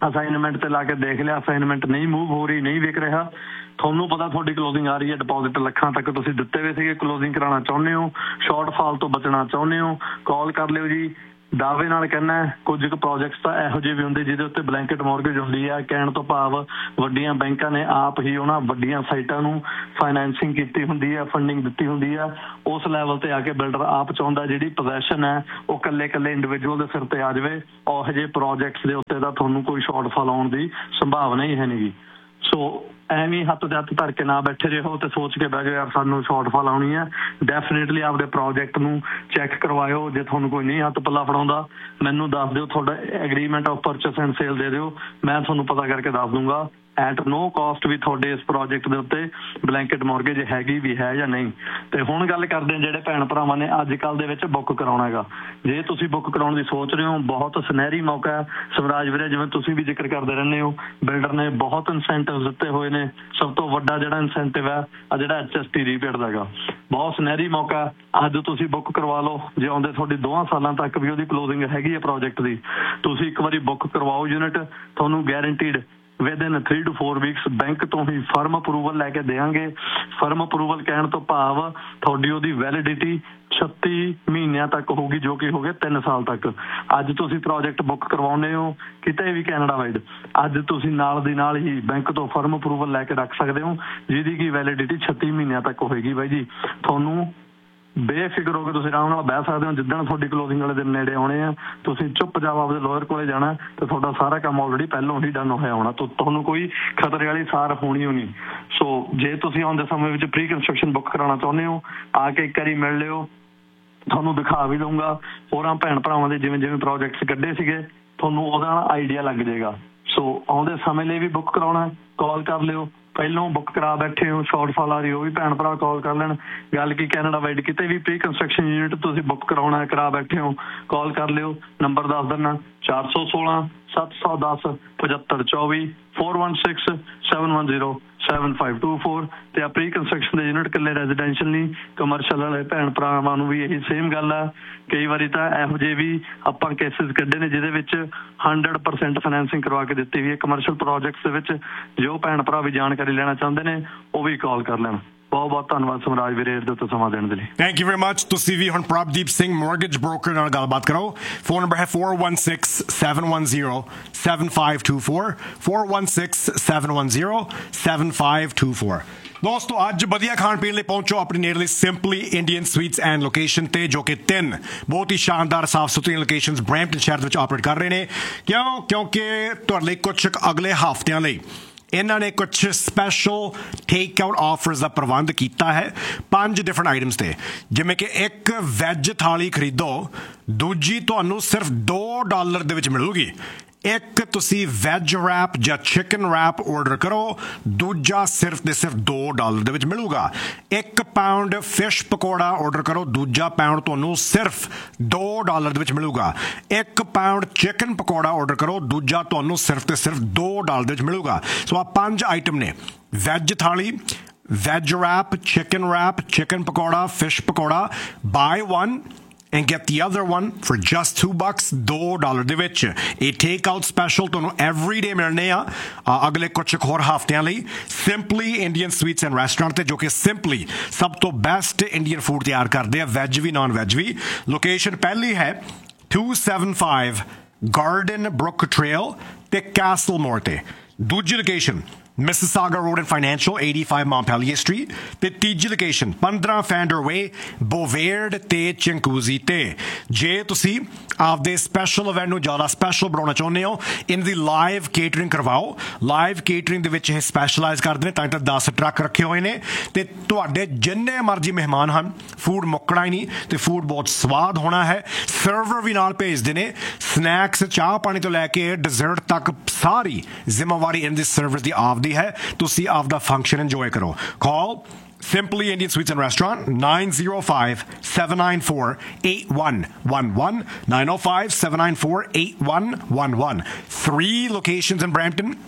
Speaker 3: ਅਸਾਈਨਮੈਂਟ ਤੇ ਲਾ ਕੇ ਦੇਖ ਲਿਆ, ਅਸਾਈਨਮੈਂਟ ਨਹੀਂ ਮੂਵ ਹੋ ਰਹੀ, ਨਹੀਂ ਵਿਕ ਰਿਹਾ, ਤੁਹਾਨੂੰ ਪਤਾ ਤੁਹਾਡੀ ਕਲੋਜ਼ਿੰਗ ਆ ਰਹੀ ਹੈ, ਡਿਪੋਜ਼ਿਟ ਲੱਖਾਂ ਤੱਕ ਤੁਸੀਂ ਦਿੱਤੇ ਹੋਏ ਸੀਗੇ, ਕਲੋਜ਼ਿੰਗ ਕਰਾਉਣਾ ਚਾਹੁੰਦੇ ਹੋ, ਸ਼ਾਰਟਫਾਲ ਤੋਂ ਬਚਣਾ ਚਾਹੁੰਦੇ ਹੋ, ਕਾਲ ਕਰ ਲਿਓ ਜੀ। ਦਾਅਵੇ ਨਾਲ ਕਹਿਣਾ ਕੁਝ ਕੁ ਪ੍ਰੋਜੈਕਟਸ ਤਾਂ ਇਹੋ ਜਿਹੇ ਵੀ ਹੁੰਦੇ ਜਿਹਦੇ ਉੱਤੇ ਬਲੈਂਕਟ ਮੌਰਗੇਜ ਹੁੰਦੀ ਆ। ਕਹਿਣ ਤੋਂ ਭਾਵ ਵੱਡੀਆਂ ਬੈਂਕਾਂ ਨੇ ਆਪ ਹੀ ਉਹਨਾਂ ਵੱਡੀਆਂ ਸਾਈਟਾਂ ਨੂੰ ਫਾਈਨੈਂਸਿੰਗ ਕੀਤੀ ਹੁੰਦੀ ਆ, ਫੰਡਿੰਗ ਦਿੱਤੀ ਹੁੰਦੀ ਆ। ਉਸ ਲੈਵਲ ਤੇ ਆ ਕੇ ਬਿਲਡਰ ਆਪ ਚਾਹੁੰਦਾ ਜਿਹੜੀ ਪੋਜੈਸ਼ਨ ਹੈ ਉਹ ਇਕੱਲੇ ਇਕੱਲੇ ਇੰਡੀਵਿਜੂਅਲ ਦੇ ਸਿਰ ਤੇ ਆ ਜਾਵੇ। ਉਹੋ ਜਿਹੇ ਪ੍ਰੋਜੈਕਟਸ ਦੇ ਉੱਤੇ ਤਾਂ ਤੁਹਾਨੂੰ ਕੋਈ ਸ਼ਾਰਟਫਾਲ ਆਉਣ ਦੀ ਸੰਭਾਵਨਾ ਹੀ ਹੈ ਨਹੀਂ ਗੀ। ਸੋ ਐਵੇਂ ਹੱਥ ਦੇ ਹੱਥ ਧਰ ਕੇ ਨਾ ਬੈਠੇ ਰਹੋ ਤੇ ਸੋਚ ਕੇ ਬਹਿ ਜਾਓ ਯਾਰ ਸਾਨੂੰ ਸ਼ਾਰਟਫਾਲ ਆਉਣੀ ਹੈ। ਡੈਫੀਨੇਟਲੀ ਆਪਦੇ ਪ੍ਰੋਜੈਕਟ ਨੂੰ ਚੈੱਕ ਕਰਵਾਇਓ। ਜੇ ਤੁਹਾਨੂੰ ਕੋਈ ਨਹੀਂ ਹੱਥ ਪੱਲਾ ਫੜਾਉਂਦਾ ਮੈਨੂੰ ਦੱਸ ਦਿਓ, ਤੁਹਾਡਾ agreement of purchase and sale ਦੇ ਦਿਓ, ਮੈਂ ਤੁਹਾਨੂੰ ਪਤਾ ਕਰਕੇ ਦੱਸ ਦੂੰਗਾ ਐਟ ਨੋ ਕਾਸਟ ਵੀ ਤੁਹਾਡੇ ਇਸ ਪ੍ਰੋਜੈਕਟ ਦੇ ਉੱਤੇ ਬਲੈਂਕਟ ਮੌਰਗੇਜ ਹੈਗੀ ਵੀ ਹੈ ਜਾਂ ਨਹੀਂ। ਤੇ ਹੁਣ ਗੱਲ ਕਰਦੇ ਜਿਹੜੇ ਭੈਣ ਭਰਾਵਾਂ ਨੇ ਅੱਜ ਕੱਲ੍ਹ ਦੇ ਵਿੱਚ ਬੁੱਕ ਕਰਾਉਣਾ ਹੈਗਾ, ਜੇ ਤੁਸੀਂ ਬੁੱਕ ਕਰਾਉਣ ਦੀ ਸੋਚ ਰਹੇ ਹੋ ਬਹੁਤ ਸੁਨਹਿਰੀ ਮੌਕਾ ਹੈ। ਸਵਰਾਜ ਵੀਰੇ ਜਿਵੇਂ ਤੁਸੀਂ ਵੀ ਜ਼ਿਕਰ ਕਰਦੇ ਰਹਿੰਦੇ ਹੋ, ਬਿਲਡਰ ਨੇ ਬਹੁਤ ਇਨਸੈਂਟਿਵ ਦਿੱਤੇ ਹੋਏ ਨੇ। ਸਭ ਤੋਂ ਵੱਡਾ ਜਿਹੜਾ ਇਨਸੈਂਟਿਵ ਹੈ ਆ ਜਿਹੜਾ ਐਚ ਐਸ ਟੀ ਰੀਬੇਟ ਦਾ ਹੈਗਾ, ਬਹੁਤ ਸੁਨਹਿਰੀ ਮੌਕਾ। ਅੱਜ ਤੁਸੀਂ ਬੁੱਕ ਕਰਵਾ ਲਓ, ਜੇ ਆਉਂਦੇ ਤੁਹਾਡੀ ਦੋਵਾਂ ਸਾਲਾਂ ਤੱਕ ਵੀ ਉਹਦੀ ਕਲੋਜ਼ਿੰਗ ਹੈਗੀ ਹੈ ਪ੍ਰੋਜੈਕਟ ਦੀ, ਤੁਸੀਂ ਇੱਕ ਵਾਰੀ ਬੁੱਕ ਕਰਵਾਓ ਯੂਨਿਟ, ਤੁਹਾਨੂੰ ਗੈਰੰਟੀਡ within three two four weeks bank ਤੋਂ ਹੀ ਫਰਮ ਅਪਰੂਵਲ ਲੈ ਕੇ ਦੇਵਾਂਗੇ। ਫਰਮ ਅਪਰੂਵਲ ਕਹਿਣ ਤੋਂ ਭਾਵ ਤੁਹਾਡੀ ਉਹਦੀ ਵੈਲਿਡਿਟੀ ਛੱਤੀ ਮਹੀਨਿਆਂ ਤੱਕ ਹੋਊਗੀ, ਜੋ ਕਿ ਹੋ ਗਏ ਤਿੰਨ ਸਾਲ ਤੱਕ। ਅੱਜ ਤੁਸੀਂ ਪ੍ਰੋਜੈਕਟ ਬੁੱਕ ਕਰਵਾਉਂਦੇ ਹੋ ਕਿਤੇ ਵੀ ਕੈਨੇਡਾ ਵਾਈਡ, ਅੱਜ ਤੁਸੀਂ ਨਾਲ ਦੀ ਨਾਲ ਹੀ ਬੈਂਕ ਤੋਂ ਫਰਮ ਅਪਰੂਵਲ ਲੈ ਕੇ ਰੱਖ ਸਕਦੇ ਹੋ, ਜਿਹਦੀ ਕੀ ਵੈਲਿਡਿਟੀ ਛੱਤੀ ਮਹੀਨਿਆਂ ਤੱਕ ਹੋਏਗੀ। ਬਾਈ ਜੀ ਤੁਹਾਨੂੰ ਬੇਫਿਕਰ ਹੋ ਕੇ ਤੁਸੀਂ ਆਰਾਮ ਨਾਲ ਬਹਿ ਸਕਦੇ ਹੋ। ਜਿੱਦਣ ਤੁਹਾਡੀ ਕਲੋਜ਼ਿੰਗ ਵਾਲੇ ਦਿਨ ਨੇੜੇ ਆਉਣੇ ਆ, ਤੁਸੀਂ ਚੁੱਪਚਾਪ ਆਪਦੇ ਲਾਇਰ ਕੋਲੇ ਜਾਣਾ ਤੇ ਤੁਹਾਡਾ ਸਾਰਾ ਕੰਮ ਆਲਰੇਡੀ ਪਹਿਲਾਂ ਹੀ ਡਨ ਹੋਇਆ ਹੋਣਾ, ਤੁਹਾਨੂੰ ਕੋਈ ਖਤਰੇ ਵਾਲੀ ਸਾਰ ਹੋਣੀ ਹੋਣੀ। ਸੋ ਜੇ ਤੁਸੀਂ ਆਉਂਦੇ ਸਮੇਂ ਵਿੱਚ ਪ੍ਰੀ ਕੰਸਟਰਕਸ਼ਨ ਬੁੱਕ ਕਰਾਉਣਾ ਚਾਹੁੰਦੇ ਹੋ, ਆ ਕੇ ਇੱਕ ਵਾਰੀ ਮਿਲ ਲਿਓ, ਤੁਹਾਨੂੰ ਦਿਖਾ ਵੀ ਦਊਂਗਾ ਹੋਰਾਂ ਭੈਣ ਭਰਾਵਾਂ ਦੇ ਜਿਵੇਂ ਜਿਵੇਂ ਪ੍ਰੋਜੈਕਟਸ ਕੱਢੇ ਸੀਗੇ, ਤੁਹਾਨੂੰ ਉਹਦਾ ਆਈਡੀਆ ਲੱਗ ਜਾਏਗਾ। ਸੋ ਆਉਂਦੇ ਸਮੇਂ ਲਈ ਵੀ ਬੁੱਕ ਕਰਾਉਣਾ ਕਾਲ ਕਰ ਲਿਓ। ਪਹਿਲਾਂ ਬੁੱਕ ਕਰਾ ਬੈਠੇ ਹੋ, ਸ਼ਾਰਟਫਾਲ ਆ ਰਹੀ, ਉਹ ਵੀ ਭੈਣ ਭਰਾ ਕਾਲ ਕਰ ਲੈਣ। ਗੱਲ ਕੀ ਕੈਨੇਡਾ ਵਾਈਡ ਕਿਤੇ ਵੀ ਪ੍ਰੀ ਕੰਸਟਰਕਸ਼ਨ ਯੂਨਿਟ ਤੁਸੀਂ ਬੁੱਕ ਕਰਾਉਣਾ ਕਰਾ ਬੈਠੇ ਹੋ, ਕਾਲ ਕਰ ਲਿਓ। ਨੰਬਰ ਦੱਸ ਦਿੰਦਾ ਚਾਰ ਸੌ ਸੋਲਾਂ ਸੱਤ ਸੌ ਦਸ ਪਝੱਤਰ ਚੌਵੀ four one six seven one zero seven five two four. ਤੇ ਆ ਪ੍ਰੀ ਕੰਸਟਰਕਸ਼ਨ ਦੇ ਯੂਨਿਟ ਇਕੱਲੇ ਰੈਜ਼ੀਡੈਂਸ਼ੀਅਲ ਨਹੀਂ, ਕਮਰਸ਼ੀਅਲ ਵਾਲੇ ਭੈਣ ਭਰਾਵਾਂ ਨੂੰ ਵੀ ਇਹੀ ਸੇਮ ਗੱਲ ਆ। ਕਈ ਵਾਰੀ ਤਾਂ ਇਹੋ ਜਿਹੇ ਵੀ ਆਪਾਂ ਕੇਸਿਸ ਕੱਢੇ ਨੇ ਜਿਹਦੇ ਵਿੱਚ ਹੰਡਰਡ ਪਰਸੈਂਟ ਫਾਈਨੈਂਸਿੰਗ ਕਰਵਾ ਕੇ ਦਿੱਤੀ ਵੀ ਹੈ ਕਮਰਸ਼ੀਅਲ ਪ੍ਰੋਜੈਕਟਸ ਦੇ ਵਿੱਚ। ਜੋ ਭੈਣ ਭਰਾ ਵੀ ਜਾਣਕਾਰੀ ਲੈਣਾ ਚਾਹੁੰਦੇ ਨੇ ਉਹ ਵੀ ਕਾਲ ਕਰ ਲੈਣ। ਬਹੁਤ ਬਹੁਤ ਧੰਨਵਾਦ ਸਮਰਾਜ ਵੀਰੇ ਇਹਦੇ ਉੱਤੇ ਸਮਾਂ ਦੇਣ ਦੇ ਲਈ।
Speaker 1: Thank you very much. ਤੁਸੀਂ ਵੀ ਹੁਣ ਪ੍ਰਭਦੀਪ ਸਿੰਘ ਮੌਰਗੇਜ ਬ੍ਰੋਕਰ ਨਾਲ ਗੱਲਬਾਤ ਕਰੋ। ਫੋਨ ਨੰਬਰ ਹੈ four one six seven one zero seven five two four four one six seven one zero seven five two four। ਦੋਸਤੋ ਅੱਜ ਵਧੀਆ ਖਾਣ ਪੀਣ ਲਈ ਪਹੁੰਚੋ ਆਪਣੀ ਨੇੜਲੀ simply Indian sweets and location ਤੇ, ਜੋ ਕਿ ਤਿੰਨ ਬਹੁਤ ਹੀ ਸ਼ਾਨਦਾਰ ਸਾਫ਼ ਸੁਥਰੀਆਂ ਲੋਕੇਸ਼ਨਸ ਬਰੈਂਪਟਨ ਸ਼ਹਿਰ ਦੇ ਵਿੱਚ ਆਪਰੇਟ ਕਰ ਰਹੇ ਨੇ। ਕਿਉਂ? ਕਿਉਂਕਿ ਤੁਹਾਡੇ ਲਈ ਕੁਝ ਅਗਲੇ ਹਫ਼ਤਿਆਂ ਲਈ ਇਹਨਾਂ ਨੇ ਕੁਛ ਸਪੈਸ਼ਲ ਟੇਕ ਆਊਟ ਆਫਰਸ ਦਾ ਪ੍ਰਬੰਧ ਕੀਤਾ ਹੈ ਪੰਜ ਡਿਫਰੈਂਟ ਆਈਟਮਸ ਤੇ। ਜਿਵੇਂ ਕਿ ਇੱਕ ਵੈਜ ਥਾਲੀ ਖਰੀਦੋ, ਦੂਜੀ ਤੁਹਾਨੂੰ ਸਿਰਫ ਦੋ ਡਾਲਰ ਦੇ ਵਿੱਚ ਮਿਲੂਗੀ। ਇੱਕ ਤੁਸੀਂ ਵੈਜ ਰੈਪ ਜਾਂ ਚਿਕਨ ਰੈਪ ਆਰਡਰ ਕਰੋ, ਦੂਜਾ ਸਿਰਫ ਤੇ ਸਿਰਫ ਦੋ ਡਾਲਰ ਦੇ ਵਿੱਚ ਮਿਲੂਗਾ। ਇੱਕ ਪਾਊਂਡ ਫਿਸ਼ ਪਕੌੜਾ ਆਰਡਰ ਕਰੋ, ਦੂਜਾ ਪਾਊਂਡ ਤੁਹਾਨੂੰ ਸਿਰਫ ਦੋ ਡਾਲਰ ਦੇ ਵਿੱਚ ਮਿਲੂਗਾ। ਇੱਕ ਪਾਊਂਡ ਚਿਕਨ ਪਕੌੜਾ ਆਰਡਰ ਕਰੋ, ਦੂਜਾ ਤੁਹਾਨੂੰ ਸਿਰਫ ਤੇ ਸਿਰਫ ਦੋ ਡਾਲਰ ਦੇ ਵਿੱਚ ਮਿਲੂਗਾ। ਸੋ ਆ ਪੰਜ ਆਈਟਮ ਨੇ, ਵੈਜ ਥਾਲੀ, veg rap, chicken rap, chicken pakora, fish pakora, by one and get the other one for just two bucks, ਦੋ ਡਾਲਰ ਦੇ ਵਿੱਚ। ਇਹ ਟੇਕ ਆਊਟ ਸਪੈਸ਼ਲ ਤੁਹਾਨੂੰ ਐਵਰੀ ਡੇ ਮਿਲਣੇ ਆ ਅਗਲੇ ਕੁਝ ਹੋਰ ਹਫ਼ਤਿਆਂ ਲਈ simply Indian sweets and restaurant ਤੇ, ਜੋ ਕਿ ਸਿੰਪਲੀ ਸਭ ਤੋਂ ਬੈਸਟ ਇੰਡੀਅਨ ਫੂਡ ਤਿਆਰ ਕਰਦੇ ਆ, ਵੈਜ ਵੀ ਨਾਨ ਵੈਜ ਵੀ। ਲੋਕੇਸ਼ਨ ਪਹਿਲੀ ਹੈ two seventy-five garden Brook trail ਤੇ ਕੈਸਲ ਮੋਰ ਤੇ। ਦੂਜੀ location Mississauga Road and Financial eighty-five Montpelier Street ਤੇ ਤੀਜੀ ਲੋਕੇਸ਼ਨ fifteen Fander Way ਬੋਵੇਰਡ ਤੇ ਚਿੰਕੂਜ਼ੀ ਤੇ। ਜੇ ਤੁਸੀਂ ਆਪਦੇ ਸਪੈਸ਼ਲ ਇਵੈਂਟ ਨੂੰ ਜ਼ਿਆਦਾ ਸਪੈਸ਼ਲ ਬਣਾਉਣਾ ਚਾਹੁੰਦੇ ਹੋ, ਇਹਨਾਂ ਦੀ ਲਾਈਵ ਕੇਟਰਿੰਗ ਕਰਵਾਓ। ਲਾਈਵ ਕੇਟਰਿੰਗ ਦੇ ਵਿੱਚ ਇਹ ਸਪੈਸ਼ਲਾਈਜ਼ ਕਰਦੇ ਨੇ, ਤਾਂ ਤਾਂ ਦਸ ਟਰੱਕ ਰੱਖੇ ਹੋਏ ਨੇ ਤੇ ਤੁਹਾਡੇ ਜਿੰਨੇ ਮਰਜ਼ੀ ਮਹਿਮਾਨ ਹਨ, ਫੂਡ ਮੁੱਕਣਾ ਹੀ ਨਹੀਂ ਤੇ ਫੂਡ ਬਹੁਤ ਸਵਾਦ ਹੋਣਾ ਹੈ। ਸਰਵਰ ਵੀ ਨਾਲ ਭੇਜਦੇ ਨੇ, ਸਨੈਕਸ ਚਾਹ ਪਾਣੀ ਤੋਂ ਲੈ ਕੇ ਡਿਜ਼ਰਟ ਤੱਕ ਸਾਰੀ ਜ਼ਿੰਮੇਵਾਰੀ ਇਹਨਾਂ ਦੀ ਸਰਵਰ ਦੀ ਆਪ ਦੀ ਹੈ। ਤੁਸੀਂ ਆਪਦਾ ਫੰਕਸ਼ਨ ਇੰਜੋਏ ਕਰੋ। ਕਾਲ Simply Indian Sweets and Restaurant nine zero five seven nine four eight one one one nine zero five seven nine four eight one one one। Three locations in Brampton,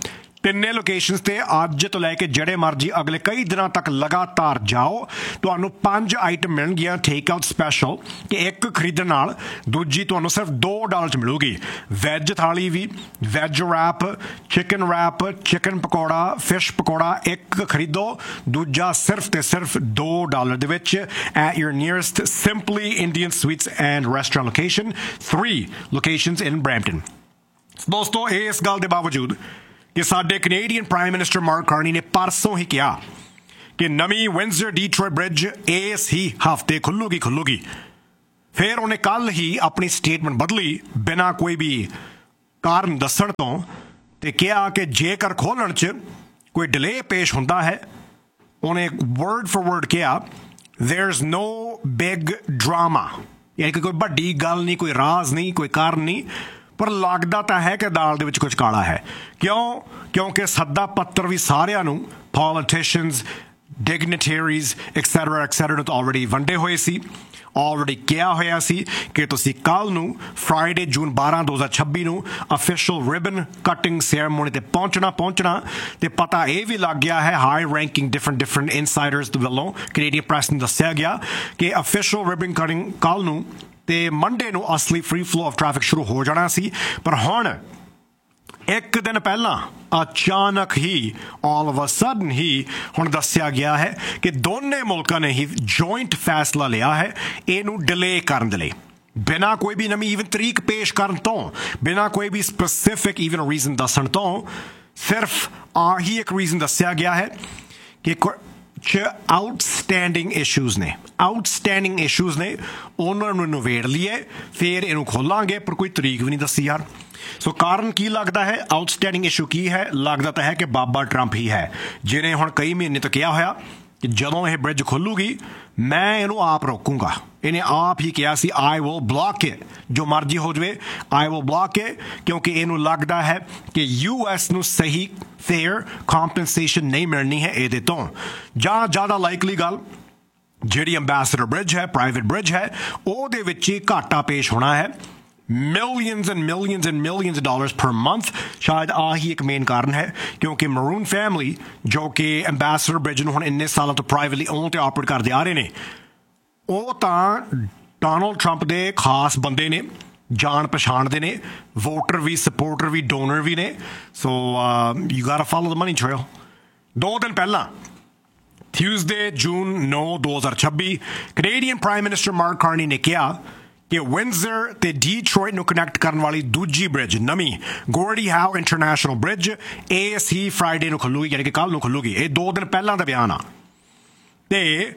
Speaker 1: ਤਿੰਨੇ locations ਤੇ ਅੱਜ ਤੋਂ ਲੈ ਕੇ ਜਿਹੜੇ ਮਰਜੀ ਅਗਲੇ ਕਈ ਦਿਨਾਂ ਤੱਕ ਲਗਾਤਾਰ ਜਾਓ, ਤੁਹਾਨੂੰ ਪੰਜ ਆਈਟਮ ਮਿਲਣਗੀਆਂ ਟੇਕ ਆਊਟ ਸਪੈਸ਼ਲ, ਕਿ ਇੱਕ ਖਰੀਦਣ ਨਾਲ ਦੂਜੀ ਤੁਹਾਨੂੰ ਸਿਰਫ ਦੋ ਡਾਲਰ 'ਚ ਮਿਲੂਗੀ। ਵੈਜ ਥਾਲੀ ਵੀ, veg rap, chicken rap, chicken pakora, fish pakora, ਇੱਕ ਖਰੀਦੋ ਦੂਜਾ ਸਿਰਫ ਤੇ ਸਿਰਫ ਦੋ ਡਾਲਰ ਦੇ ਵਿੱਚ at your nearest Simply Indian Sweets and Restaurant location, three locations in Brampton। ਦੋਸਤੋ, ਇਸ ਗੱਲ ਦੇ ਬਾਵਜੂਦ ਕਿ ਸਾਡੇ Canadian prime minister mark Carney ਨੇ ਪਰਸੋਂ ਹੀ ਕਿਹਾ ਕਿ ਨਵੀਂ ਵਿੰਜ਼ਰ ਡੀਟਰੋਇਟ ਬ੍ਰਿਜ ਇਸ ਹੀ ਹਫ਼ਤੇ ਖੁੱਲੂਗੀ ਖੁੱਲੂਗੀ ਫਿਰ ਉਹਨੇ ਕੱਲ ਹੀ ਆਪਣੀ ਸਟੇਟਮੈਂਟ ਬਦਲੀ ਬਿਨਾਂ ਕੋਈ ਵੀ ਕਾਰਨ ਦੱਸਣ ਤੋਂ, ਤੇ ਕਿਹਾ ਕਿ ਜੇਕਰ ਖੋਲ੍ਹਣ 'ਚ ਕੋਈ ਡਿਲੇ ਪੇਸ਼ ਹੁੰਦਾ ਹੈ, ਉਹਨੇ ਵਰਡ ਫॉर ਵਰਡ ਕਿਹਾ there's no big drama, ਯਾਨੀ ਕਿ ਕੋਈ ਵੱਡੀ ਗੱਲ ਨਹੀਂ, ਕੋਈ ਰਾਜ਼ ਨਹੀਂ, ਕੋਈ ਕਾਰਨ ਨਹੀਂ, ਪਰ ਲੱਗਦਾ ਤਾਂ ਹੈ ਕਿ ਦਾਲ ਦੇ ਵਿੱਚ ਕੁਝ ਕਾਲਾ ਹੈ। ਕਿਉਂ? ਕਿਉਂਕਿ ਸੱਦਾ ਪੱਤਰ ਵੀ ਸਾਰਿਆਂ ਨੂੰ, ਪੋਲੀਟੀਸ਼ੀਅਨਸ, ਡਿਗਨਿਟਰੀਜ਼ ਐਕਸੈਟਰਾ ਐਕਸੈਟਰਾ ਨੂੰ ਤਾਂ ਆਲਰੇਡੀ ਵੰਡੇ ਹੋਏ ਸੀ, ਆਲਰੇਡੀ ਕਿਹਾ ਹੋਇਆ ਸੀ ਕਿ ਤੁਸੀਂ ਕੱਲ੍ਹ ਨੂੰ ਫਰਾਈਡੇ ਜੂਨ ਬਾਰਾਂ ਦੋ ਹਜ਼ਾਰ ਛੱਬੀ ਨੂੰ ਅਫੀਸ਼ੀਅਲ ਰਿਬਨ ਕਟਿੰਗ ਸੈਰੇਮੋਨੀ 'ਤੇ ਪਹੁੰਚਣਾ ਪਹੁੰਚਣਾ ਤੇ ਪਤਾ ਇਹ ਵੀ ਲੱਗ ਗਿਆ ਹੈ ਹਾਈ ਰੈਂਕਿੰਗ ਡਿਫਰੈਂਟ ਡਿਫਰੈਂਟ ਇਨਸਾਈਡਰਸ ਵੱਲੋਂ, ਕੈਨੇਡੀਅਨ ਪ੍ਰੈਸ ਨੂੰ ਦੱਸਿਆ ਗਿਆ ਕਿ ਅਫੀਸ਼ੀਅਲ ਰਿਬਨ ਕਟਿੰਗ ਕੱਲ੍ਹ ਨੂੰ ਤੇ ਮੰਡੇ ਨੂੰ ਅਸਲੀ ਫ੍ਰੀ ਫਲੋ ਆਫ ਟ੍ਰੈਫਿਕ ਸ਼ੁਰੂ ਹੋ ਜਾਣਾ ਸੀ। ਪਰ ਹੁਣ ਇੱਕ ਦਿਨ ਪਹਿਲਾਂ ਅਚਾਨਕ ਹੀ ਆਲ ਆਫ ਅ ਸਡਨ ਹੀ ਹੁਣ ਦੱਸਿਆ ਗਿਆ ਹੈ ਕਿ ਦੋਨੇ ਮੁਲਕਾਂ ਨੇ ਹੀ ਜੁਆਇੰਟ ਫੈਸਲਾ ਲਿਆ ਹੈ ਇਹਨੂੰ ਡਿਲੇ ਕਰਨ ਦੇ ਲਈ, ਬਿਨਾਂ ਕੋਈ ਵੀ ਨਵੀਂ ਈਵਨ ਤਰੀਕ ਪੇਸ਼ ਕਰਨ ਤੋਂ, ਬਿਨਾਂ ਕੋਈ ਵੀ ਸਪੈਸੀਫਿਕ ਈਵਨ ਰੀਜ਼ਨ ਦੱਸਣ ਤੋਂ, ਸਿਰਫ ਆਹੀ ਇੱਕ ਰੀਜ਼ਨ ਦੱਸਿਆ ਗਿਆ ਹੈ ਕਿ ਕੁਛ ਆਊਟਸਟੈਂਡਿੰਗ ਇਸ਼ੂਜ਼ ਨੇ ਆਊਟਸਟੈਂਡਿੰਗ ਇਸ਼ੂਜ਼ ਨੇ ਉਹਨਾਂ ਨੂੰ ਨਿਬੇੜ ਲਈਏ ਫਿਰ ਇਹਨੂੰ ਖੋਲਾਂਗੇ, ਪਰ ਕੋਈ ਤਰੀਕ ਵੀ ਨਹੀਂ ਦੱਸੀ ਯਾਰ। ਸੋ ਕਾਰਨ ਕੀ ਲੱਗਦਾ ਹੈ? ਆਊਟਸਟੈਂਡਿੰਗ ਇਸ਼ੂ ਕੀ ਹੈ? ਲੱਗਦਾ ਤਾਂ ਹੈ ਕਿ ਬਾਬਾ ਟਰੰਪ ਹੀ ਹੈ, ਜਿਹਨੇ ਹੁਣ ਕਈ ਮਹੀਨੇ ਤੋਂ ਕਿਹਾ ਹੋਇਆ ਕਿ ਜਦੋਂ ਇਹ ਬ੍ਰਿਜ ਖੁੱਲੂਗੀ ਮੈਂ ਇਹਨੂੰ ਆਪ ਰੋਕੂੰਗਾ। ਇਹਨੇ ਆਪ ਹੀ ਕਿਹਾ ਸੀ ਆਈ ਵਿਲ ਬਲੌਕ ਇਟ, ਜੋ ਮਰਜ਼ੀ ਹੋ ਜਾਵੇ ਆਈ ਵਿਲ ਬਲੌਕ ਇਟ, ਕਿਉਂਕਿ ਇਹਨੂੰ ਲੱਗਦਾ ਹੈ ਕਿ ਯੂ ਐਸ ਨੂੰ ਸਹੀ ਫੇਅਰ ਕੰਪਨਸੇਸ਼ਨ ਨਹੀਂ ਮਿਲਣੀ ਹੈ ਇਹਦੇ ਤੋਂ, ਜਾਂ ਜ਼ਿਆਦਾ ਲਾਈਕਲੀ ਗੱਲ ਜਿਹੜੀ ਅੰਬੈਸਡਰ ਬ੍ਰਿਜ ਹੈ, ਪ੍ਰਾਈਵੇਟ ਬ੍ਰਿਜ ਹੈ, ਉਹਦੇ ਵਿੱਚ ਹੀ ਘਾਟਾ ਪੇਸ਼ ਹੋਣਾ ਹੈ millions and millions and millions of dollars per month। ਸ਼ਾਇਦ ਆਹੀ ਇੱਕ ਮੇਨ ਕਾਰਨ ਹੈ, ਕਿਉਂਕਿ ਮਰੂਨ ਫੈਮਿਲੀ ਜੋ ਕਿ ਅੰਬੈਸਡਰ ਬ੍ਰਿਜ ਨੂੰ ਹੁਣ ਇੰਨੇ ਸਾਲਾਂ ਤੋਂ ਪ੍ਰਾਈਵੇਟਲੀ ਓਨ ਤੇ ਆਪਰੇਟ ਕਰਦੇ ਆ ਰਹੇ ਨੇ, ਉਹ ਤਾਂ ਡੋਨਲਡ ਟਰੰਪ ਦੇ ਖਾਸ ਬੰਦੇ ਨੇ, ਜਾਣ ਪਛਾਣ ਦੇ ਨੇ, ਵੋਟਰ ਵੀ, ਸਪੋਰਟਰ ਵੀ, ਡੋਨਰ ਵੀ ਨੇ। So you Gat to follow the money trail. ਦੋ ਦਿਨ ਪਹਿਲਾਂ ਟਿਊਜ਼ਡੇ ਜੂਨ ਨੌਂ ਦੋ ਹਜ਼ਾਰ ਛੱਬੀ Canadian prime minister mark Carney ਨੇ ਕਿਹਾ ਕਿ ਵਿੰਜ਼ਰ ਤੇ ਡੀਟਰੋਇਟ ਨੂੰ ਕਨੈਕਟ ਕਰਨ ਵਾਲੀ ਦੂਜੀ ਬ੍ਰਿਜ, ਨਵੀਂ ਗੋਰਡੀ ਹਾਊ ਇੰਟਰਨੈਸ਼ਨਲ ਬ੍ਰਿਜ, ਇਸ ਹੀ ਫਰਾਈਡੇ ਨੂੰ ਖੁੱਲੂਗੀ, ਯਾਨੀ ਕਿ ਕੱਲ੍ਹ ਨੂੰ ਖੁੱਲੂਗੀ। ਇਹ ਦੋ ਦਿਨ ਪਹਿਲਾਂ ਦਾ ਬਿਆਨ ਆ, ਤੇ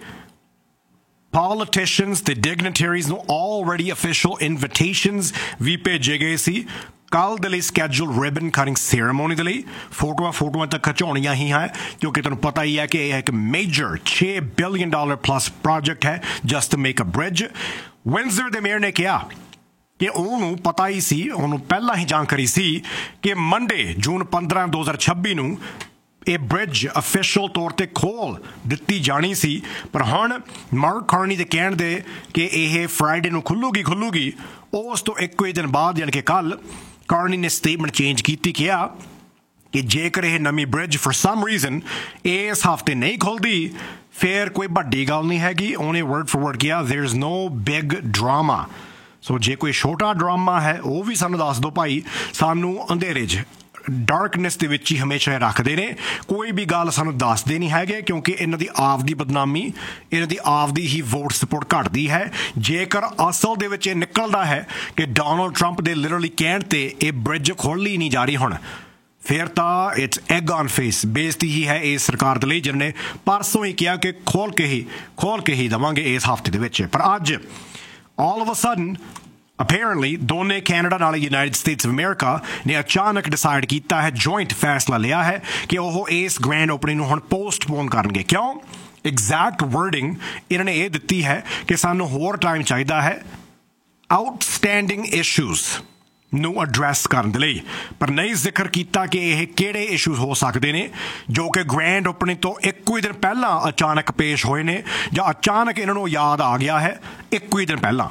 Speaker 1: ਪੋਲੀਟੀਸ਼ੀਅਨਸ ਤੇ ਡਿਗਨਿਟਰੀਜ਼ ਨੂੰ ਆਲਰੇਡੀ ਅਫੀਸ਼ੀਅਲ ਇਨਵੀਟੇਸ਼ਨਸ ਵੀ ਭੇਜੇ ਗਏ ਸੀ ਕੱਲ੍ਹ ਦੇ ਲਈ ਸਕੈਜੂਲ ਰਿਬਨ ਕਟਿੰਗ ਸੈਰੇਮੋਨੀ ਦੇ ਲਈ। ਫੋਟੋਆਂ ਫੋਟੋਆਂ ਤਾਂ ਖਿਚਾਉਣੀਆਂ ਹੀ ਹੈ, ਕਿਉਂਕਿ ਤੁਹਾਨੂੰ ਪਤਾ ਹੀ ਹੈ ਕਿ ਇਹ ਇੱਕ ਮੇਜਰ ਛੇ ਬਿਲੀਅਨ ਡਾਲਰ ਪਲੱਸ ਪ੍ਰੋਜੈਕਟ ਹੈ just to make a bridge. ਵਿੰਜ਼ਰ ਦੇ ਮੇਅਰ ਨੇ ਕਿਹਾ ਕਿ ਉਹਨੂੰ ਪਤਾ ਹੀ ਸੀ, ਉਹਨੂੰ ਪਹਿਲਾਂ ਹੀ ਜਾਣਕਾਰੀ ਸੀ ਕਿ ਮੰਡੇ ਜੂਨ ਪੰਦਰਾਂ ਦੋ ਹਜ਼ਾਰ ਛੱਬੀ ਨੂੰ ਇਹ ਬ੍ਰਿਜ ਅਫੀਸ਼ੀਅਲ ਤੌਰ 'ਤੇ ਖੋਲ੍ਹ ਦਿੱਤੀ ਜਾਣੀ ਸੀ। ਪਰ ਹੁਣ ਮਾਰਕ ਕਾਰਨੀ ਦੇ ਕਹਿਣ ਦੇ ਕਿ ਇਹ ਫਰਾਈਡੇ ਨੂੰ ਖੁੱਲੂਗੀ ਖੁੱਲੂਗੀ ਉਸ ਤੋਂ ਇੱਕੋ ਹੀ ਦਿਨ ਬਾਅਦ, ਯਾਨੀ ਕਿ ਕੱਲ੍ਹ, ਕਾਰਨੀ ਨੇ ਸਟੇਟਮੈਂਟ ਚੇਂਜ ਕੀਤੀ, ਕਿਹਾ ਕਿ ਜੇਕਰ ਇਹ ਨਵੀਂ ਬ੍ਰਿਜ ਫॉर ਸਮ ਰੀਜ਼ਨ ਇਸ ਹਫ਼ਤੇ ਨਹੀਂ ਖੁੱਲ੍ਹਦੀ ਫਿਰ ਕੋਈ ਵੱਡੀ ਗੱਲ ਨਹੀਂ ਹੈਗੀ। ਉਹਨੇ ਵਰਡ ਫॉर ਵਰਡ ਕਿਹਾ ਦੇयर इज़ नो ਬਿਗ ਡਰਾਮਾ। ਸੋ ਜੇ ਕੋਈ ਛੋਟਾ ਡਰਾਮਾ ਹੈ ਉਹ ਵੀ ਸਾਨੂੰ ਦੱਸ ਦਿਓ ਭਾਈ, ਸਾਨੂੰ ਅੰਧੇਰੇ 'ਚ ਡਾਰਕਨੈਸ ਦੇ ਵਿੱਚ ਹੀ ਹਮੇਸ਼ਾ ਰੱਖਦੇ ਨੇ, ਕੋਈ ਵੀ ਗੱਲ ਸਾਨੂੰ ਦੱਸਦੇ ਨਹੀਂ ਹੈਗੇ, ਕਿਉਂਕਿ ਇਹਨਾਂ ਦੀ ਆਪ ਦੀ ਬਦਨਾਮੀ, ਇਹਨਾਂ ਦੀ ਆਪ ਦੀ ਹੀ ਵੋਟ ਸਪੋਰਟ ਘਟਦੀ ਹੈ। ਜੇਕਰ ਅਸਲ ਦੇ ਵਿੱਚ ਇਹ ਨਿਕਲਦਾ ਹੈ ਕਿ ਡੋਨਲਡ ਟਰੰਪ ਦੇ ਲਿਟਰਲੀ ਕਹਿਣ 'ਤੇ ਇਹ ਬ੍ਰਿਜ ਖੋਲ੍ਹੀ ਨਹੀਂ ਜਾ ਰਹੀ ਹੁਣ, ਫਿਰ ਤਾਂ ਇਟਸ ਐਗ ਔਨ ਫੇਸ, ਬੇਇੱਜ਼ਤੀ ਹੀ ਹੈ ਇਸ ਸਰਕਾਰ ਦੇ ਲਈ, ਜਿਹਨੇ ਪਰਸੋਂ ਹੀ ਕਿਹਾ ਕਿ ਖੋਲ੍ਹ ਕੇ ਹੀ ਖੋਲ੍ਹ ਕੇ ਹੀ ਦੇਵਾਂਗੇ ਇਸ ਹਫ਼ਤੇ ਦੇ ਵਿੱਚ। ਪਰ ਅੱਜ ਆਲ ਆਫ ਅ ਸਡਨ ਅਪੇਰੈਂਟਲੀ ਦੋਨੇ ਕੈਨੇਡਾ ਨਾਲ ਯੂਨਾਈਟਿਡ ਸਟੇਟਸ ਆਫ ਅਮਰੀਕਾ ਨੇ ਅਚਾਨਕ ਡਿਸਾਈਡ ਕੀਤਾ ਹੈ, ਜੁਆਇੰਟ ਫੈਸਲਾ ਲਿਆ ਹੈ ਕਿ ਉਹ ਇਸ ਗ੍ਰੈਂਡ ਓਪਨਿੰਗ ਨੂੰ ਹੁਣ ਪੋਸਟਪੋਨ ਕਰਨਗੇ। ਕਿਉਂ? ਐਗਜ਼ੈਕਟ ਵਰਡਿੰਗ ਇਹਨਾਂ ਨੇ ਇਹ ਦਿੱਤੀ ਹੈ ਕਿ ਸਾਨੂੰ ਹੋਰ ਟਾਈਮ ਚਾਹੀਦਾ ਹੈ ਆਊਟਸਟੈਂਡਿੰਗ ਇਸ਼ੂਜ਼ ਨੂੰ ਐਡਰੈਸ ਕਰਨ ਦੇ ਲਈ, ਪਰ ਨਹੀਂ ਜ਼ਿਕਰ ਕੀਤਾ ਕਿ ਇਹ ਕਿਹੜੇ ਇਸ਼ੂਜ਼ ਹੋ ਸਕਦੇ ਨੇ ਜੋ ਕਿ ਗ੍ਰੈਂਡ ਓਪਨਿੰਗ ਤੋਂ ਇੱਕੋ ਹੀ ਦਿਨ ਪਹਿਲਾਂ ਅਚਾਨਕ ਪੇਸ਼ ਹੋਏ ਨੇ, ਜਾਂ ਅਚਾਨਕ ਇਹਨਾਂ ਨੂੰ ਯਾਦ ਆ ਗਿਆ ਹੈ ਇੱਕੋ ਹੀ ਦਿਨ ਪਹਿਲਾਂ।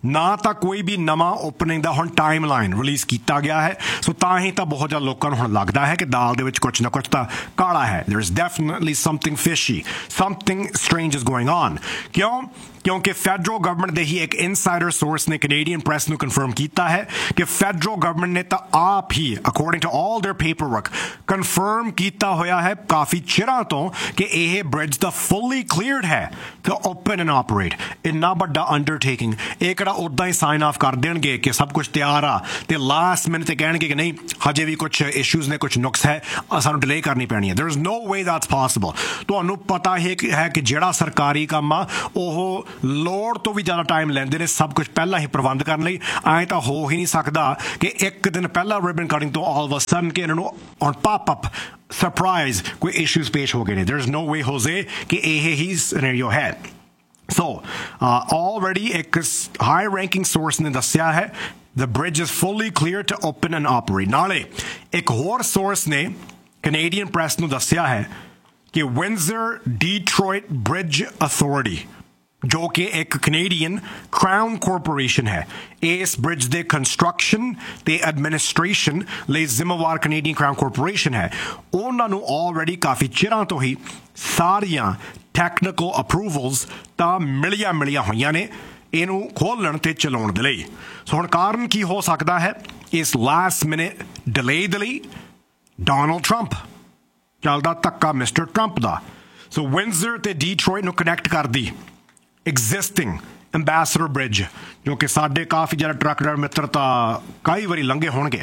Speaker 1: ਨਾ ਤਾਂ ਕੋਈ ਵੀ ਨਵਾਂ ਓਪਨਿੰਗ ਦਾ ਹੁਣ ਟਾਈਮ ਲਾਈਨ ਰਿਲੀਜ਼ ਕੀਤਾ ਗਿਆ ਹੈ। ਸੋ ਤਾਂ ਹੀ ਤਾਂ ਬਹੁਤ ਜ਼ਿਆਦਾ ਲੋਕਾਂ ਨੂੰ ਹੁਣ ਲੱਗਦਾ ਹੈ ਕਿ ਦਾਲ ਦੇ ਵਿੱਚ ਕੁਛ ਨਾ ਕੁਛ ਤਾਂ ਕਾਲਾ ਹੈ। there is definitely something fishy, something strange is going on। ਕਿਉਂ? ਕਿਉਂਕਿ ਫੈਡਰਲ ਗਵਰਨਮੈਂਟ ਦੇ ਹੀ ਇੱਕ ਇਨਸਾਈਡਰ ਸੋਰਸ ਨੇ ਕੈਨੇਡੀਅਨ ਪ੍ਰੈਸ ਨੂੰ ਕਨਫਰਮ ਕੀਤਾ ਹੈ ਕਿ ਫੈਡਰਲ ਗਵਰਨਮੈਂਟ ਨੇ ਤਾਂ ਆਪ ਹੀ according to all there paperwork confirm ਕੀਤਾ ਹੋਇਆ ਹੈ ਕਾਫੀ ਚਿਰਾਂ ਤੋਂ ਕਿ ਇਹ ਬ੍ਰਿਜ ਤਾਂ ਫੁੱਲੀ ਕਲੀਅਰਡ ਹੈ ਟੂ ਓਪਨ ਐਂਡ ਆਪਰੇਟ। ਇੰਨਾ ਵੱਡਾ ਅੰਡਰਟੇਕਿੰਗ ਇਹ ਕਿਹੜਾ ਉੱਦਾਂ ਹੀ ਸਾਈਨ ਆਫ ਕਰ ਦੇਣਗੇ ਕਿ ਸਭ ਕੁਝ ਤਿਆਰ ਆ ਤੇ ਲਾਸਟ ਮਿੰਟ ਤੇ ਕਹਿਣਗੇ ਕਿ ਨਹੀਂ ਹਜੇ ਵੀ ਕੁਝ ਇਸ਼ੂਜ਼ ਨੇ, ਕੁਝ ਨੁਕਸ ਹੈ, ਸਾਨੂੰ ਡਿਲੇ ਕਰਨੀ ਪੈਣੀ ਹੈ। there is no way that's possible। ਤੁਹਾਨੂੰ ਪਤਾ ਹੈ ਕਿ ਜਿਹੜਾ ਸਰਕਾਰੀ ਕੰਮ ਆ ਉਹ ਲੋੜ ਤੋਂ ਵੀ ਜ਼ਿਆਦਾ ਟਾਈਮ ਲੈਂਦੇ ਨੇ ਸਭ ਕੁਝ ਪਹਿਲਾਂ ਹੀ ਪ੍ਰਬੰਧ ਕਰਨ ਲਈ। ਐਂ ਤਾਂ ਹੋ ਹੀ ਨਹੀਂ ਸਕਦਾ ਕਿ ਇੱਕ ਦਿਨ ਪਹਿਲਾਂ ਰਿਬਨ ਕਟਿੰਗ ਤੋਂ ਆਲ ਆਫ ਅ ਸਡਨ ਕਿ ਇਹਨਾਂ ਨੂੰ ਔਨ ਪਾਪ ਅਪ ਸਰਪ੍ਰਾਈਜ਼ ਕੋਈ ਇਸ਼ੂਜ਼ ਪੇਸ਼ ਹੋ ਗਏ ਨੇ। there is no way ਹੋਜ਼ੇ ਕਿ ਇਹ ਹੀ ਸਿਨੈਰੀਓ ਹੈ। ਸੋ ਆਲਰੇਡੀ ਇੱਕ ਹਾਈ ਰੈਂਕਿੰਗ ਸੋਰਸ ਨੇ ਦੱਸਿਆ ਹੈ the bridge is fully clear to open and operate। ਨਾਲੇ ਇੱਕ ਹੋਰ ਸੋਰਸ ਨੇ ਕੈਨੇਡੀਅਨ ਪ੍ਰੈਸ ਨੂੰ ਦੱਸਿਆ ਹੈ ਕਿ ਵਿੰਜ਼ਰ ਡੀਟਰੋਇਟ ਬ੍ਰਿਜ ਅਥਾਰਟੀ ਜੋ ਕਿ ਇੱਕ ਕੈਨੇਡੀਅਨ ਕਰਾਊਨ ਕਾਰਪੋਰੇਸ਼ਨ ਹੈ, ਇਸ ਬ੍ਰਿਜ ਦੇ ਕੰਸਟਰਕਸ਼ਨ ਤੇ ਐਡਮਿਨਿਸਟ੍ਰੇਸ਼ਨ ਲਈ ਜ਼ਿੰਮੇਵਾਰ ਕੈਨੇਡੀਅਨ ਕਰਾਊਨ ਕਾਰਪੋਰੇਸ਼ਨ ਹੈ। ਉਹਨਾਂ ਨੂੰ ਆਲਰੇਡੀ ਕਾਫੀ ਚਿਰਾਂ ਤੋਂ ਹੀ ਸਾਰੀਆਂ ਟੈਕਨੀਕਲ ਅਪਰੂਵਲਸ ਤਾਂ ਮਿਲੀਆਂ ਮਿਲੀਆਂ ਹੋਈਆਂ ਨੇ ਇਹਨੂੰ ਖੋਲ੍ਹਣ ਤੇ ਚਲਾਉਣ ਦੇ ਲਈ। ਸੋ ਹੁਣ ਕਾਰਨ ਕੀ ਹੋ ਸਕਦਾ ਹੈ ਇਸ ਲਾਸਟ ਮਿਨਟ ਡਿਲੇ ਦੇ ਲਈ? ਡੋਨਲਡ ਟਰੰਪ ਚੱਲਦਾ ਧੱਕਾ ਮਿਸਟਰ ਟਰੰਪ ਦਾ। ਸੋ ਵਿੰਜ਼ਰ ਤੇ ਡੀਟਰੋਇਟ ਨੂੰ ਕਨੈਕਟ ਕਰਦੀ ਐਗਜ਼ਿਸਟਿੰਗ ਐਂਬੈਸਡਰ ਬ੍ਰਿਜ ਜੋ ਕਿ ਸਾਡੇ ਕਾਫੀ ਜ਼ਿਆਦਾ ਟਰੱਕ ਡਰਾਈਵਰ ਮਿੱਤਰ ਤਾਂ ਕਈ ਵਾਰੀ ਲੰਘੇ ਹੋਣਗੇ,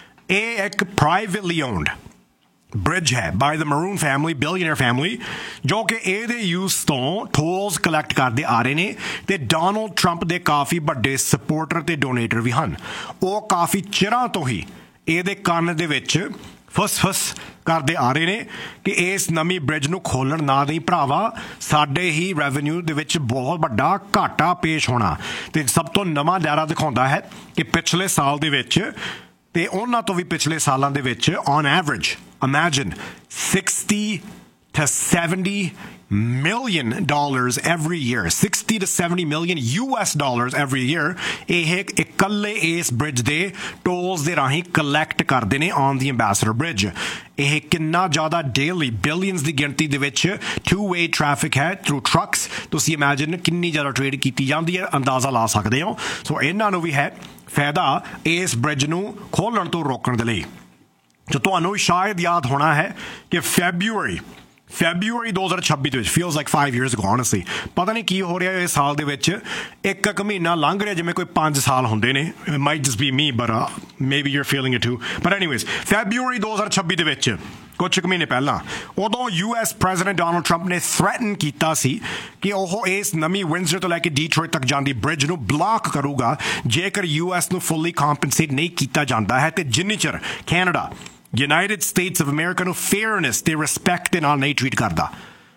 Speaker 1: ਇਹ ਇੱਕ ਪ੍ਰਾਈਵੇਟਲੀ ਓਨਡ ਬ੍ਰਿਜ ਹੈ ਬਾਈ ਦ ਮਰੂਨ ਫੈਮਿਲੀ, ਬਿਲੀਅਨਰ ਫੈਮਿਲੀ, ਜੋ ਕਿ ਇਹਦੇ ਯੂਜ਼ ਤੋਂ ਟੋਲਸ ਕਲੈਕਟ ਕਰਦੇ ਆ ਰਹੇ ਨੇ ਤੇ ਡੋਨਲਡ ਟਰੰਪ ਦੇ ਕਾਫੀ ਵੱਡੇ ਸਪੋਰਟਰ ਤੇ ਡੋਨੇਟਰ ਵੀ ਹਨ। ਉਹ ਕਾਫੀ ਚਿਰਾਂ ਤੋਂ ਹੀ ਇਹਦੇ ਕੰਨ ਦੇ ਵਿੱਚ ਫਸ ਫਸ ਕਰਦੇ ਆ ਰਹੇ ਨੇ ਕਿ ਇਸ ਨਵੀਂ ਬ੍ਰਿਜ ਨੂੰ ਖੋਲ੍ਹਣ ਨਾ ਦੇਈ ਭਰਾਵਾ, ਸਾਡੇ ਹੀ ਰੈਵਨਿਊ ਦੇ ਵਿੱਚ ਬਹੁਤ ਵੱਡਾ ਘਾਟਾ ਪੇਸ਼ ਹੋਣਾ। ਤੇ ਸਭ ਤੋਂ ਨਵਾਂ ਡਾਟਾ ਦਿਖਾਉਂਦਾ ਹੈ ਕਿ ਪਿਛਲੇ ਸਾਲ ਦੇ ਵਿੱਚ ਤੇ ਉਹਨਾਂ ਤੋਂ ਵੀ ਪਿਛਲੇ ਸਾਲਾਂ ਦੇ ਵਿੱਚ on average imagine sixty to seventy million dollars every year, sixty to seventy million U S dollars every year ਇਹ ਇਕੱਲੇ ਇਸ ਬ੍ਰਿਜ ਦੇ ਟੋਲਸ ਦੇ ਰਾਹੀਂ ਕਲੈਕਟ ਕਰਦੇ ਨੇ ਔਨ ਦੀ ਐਂਬੈਸਡਰ ਬ੍ਰਿਜ। ਇਹ ਕਿੰਨਾ ਜ਼ਿਆਦਾ ਡੇਲੀ ਬਿਲੀਅਨਸ ਦੀ ਗਿਣਤੀ ਦੇ ਵਿੱਚ ਟੂ ਵੇ ਟ੍ਰੈਫਿਕ ਹੈ ਥਰੂ ਟਰੱਕਸ। ਤੁਸੀਂ ਇਮੈਜਿਨ ਕਿੰਨੀ ਜ਼ਿਆਦਾ ਟ੍ਰੇਡ ਕੀਤੀ ਜਾਂਦੀ ਹੈ, ਅੰਦਾਜ਼ਾ ਲਾ ਸਕਦੇ ਹੋ। ਸੋ ਇਹਨਾਂ ਨੂੰ ਵੀ ਹੈ ਫਾਇਦਾ ਇਸ ਬ੍ਰਿਜ ਨੂੰ ਖੋਲ੍ਹਣ ਤੋਂ ਰੋਕਣ ਦੇ ਲਈ। ਜੋ ਤੁਹਾਨੂੰ ਸ਼ਾਇਦ ਯਾਦ ਹੋਣਾ ਹੈ ਕਿ ਫੈਬਰੂਅਰੀ ਫੈਬਰੂਅਰੀ ਦੋ ਹਜ਼ਾਰ ਛੱਬੀ ਦੇ ਵਿੱਚ feels like five years ago honestly, ਪਤਾ ਨਹੀਂ ਕੀ ਹੋ ਰਿਹਾ ਇਸ ਸਾਲ ਦੇ ਵਿੱਚ, ਇੱਕ ਇੱਕ ਮਹੀਨਾ ਲੰਘ ਰਿਹਾ ਜਿਵੇਂ ਕੋਈ ਪੰਜ ਸਾਲ ਹੁੰਦੇ ਨੇ। it might just be me but uh, maybe you're feeling it too, but anyways February ਦੋ ਹਜ਼ਾਰ ਛੱਬੀ ਦੇ ਵਿੱਚ ਕੁਝ ਕੁ ਮਹੀਨੇ ਪਹਿਲਾਂ ਉਦੋਂ U S president Donald Trump ਨੇ ਥ੍ਰੈਟਨ ਕੀਤਾ ਸੀ ਕਿ ਉਹ ਇਸ ਨਵੀਂ ਵਿੰਜ਼ਰ ਤੋਂ ਲੈ ਕੇ ਡੀਟਰੋਇਟ ਤੱਕ ਜਾਂਦੀ ਬ੍ਰਿਜ ਨੂੰ ਬਲਾਕ ਕਰੂਗਾ ਜੇਕਰ ਯੂ ਐਸ ਨੂੰ ਫੁੱਲੀ ਕੰਪਨਸੇਟ ਨਹੀਂ ਕੀਤਾ ਜਾਂਦਾ ਹੈ ਤੇ ਜਿੰਨੀ ਚਿਰ Canada United States of America ਨੂੰ ਫੇਅਰਨੈਸ ਤੇ ਰਿਸਪੈਕਟ ਦੇ ਨਾਲ ਨਹੀਂ ਟਰੀਟ ਕਰਦਾ।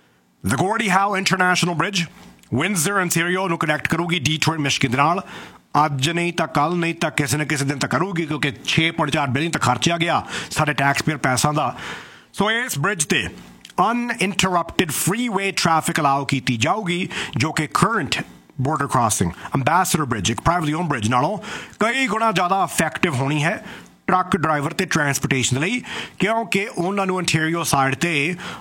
Speaker 1: ਦ ਗੋਰਡੀ ਹਾਓ ਇੰਟਰਨੈਸ਼ਨਲ ਬ੍ਰਿਜ ਵਿੰਜ਼ਰ ontario ਨੂੰ ਕਨੈਕਟ ਕਰੂਗੀ ਡੀਟਰੋਇਟ ਮਿਸ਼ਿਗਨ ਦੇ ਨਾਲ। ਅੱਜ ਨਹੀਂ ਤਾਂ ਕੱਲ, ਨਹੀਂ ਤਾਂ ਕਿਸੇ ਨਾ ਕਿਸੇ ਦਿਨ ਤਾਂ ਕਰੂਗੀ ਕਿਉਂਕਿ ਛੇ ਪੁਆਇੰਟ ਚਾਰ ਬਿਲੀਅਨ ਤਾਂ ਖਰਚਿਆ ਗਿਆ ਸਾਡੇ ਟੈਕਸ ਪੇਅਰ ਪੈਸਿਆਂ ਦਾ। ਸੋ ਇਸ ਬ੍ਰਿਜ ਤੇ ਅਨਇੰਟਰਪਟਿਡ ਫ੍ਰੀਵੇ ਟ੍ਰੈਫਿਕ ਅਲਾਓ ਕੀਤੀ ਜਾਊਗੀ ਜੋ ਕਿ current border crossing ambassador bridge ਇੱਕ ਪ੍ਰਾਈਵੇਟਲੀ ਓਨ ਬ੍ਰਿਜ ਨਾਲੋਂ ਕਈ ਗੁਣਾ ਜ਼ਿਆਦਾ ਇਫੈਕਟਿਵ ਹੋਣੀ ਹੈ ਟਰੱਕ ਡਰਾਈਵਰ ਤੇ ਟਰਾਂਸਪੋਰਟੇਸ਼ਨ ਲਈ, ਕਿਉਂਕਿ ਉਹਨਾਂ ਨੂੰ ontario ਸਾਈਡ ਤੇ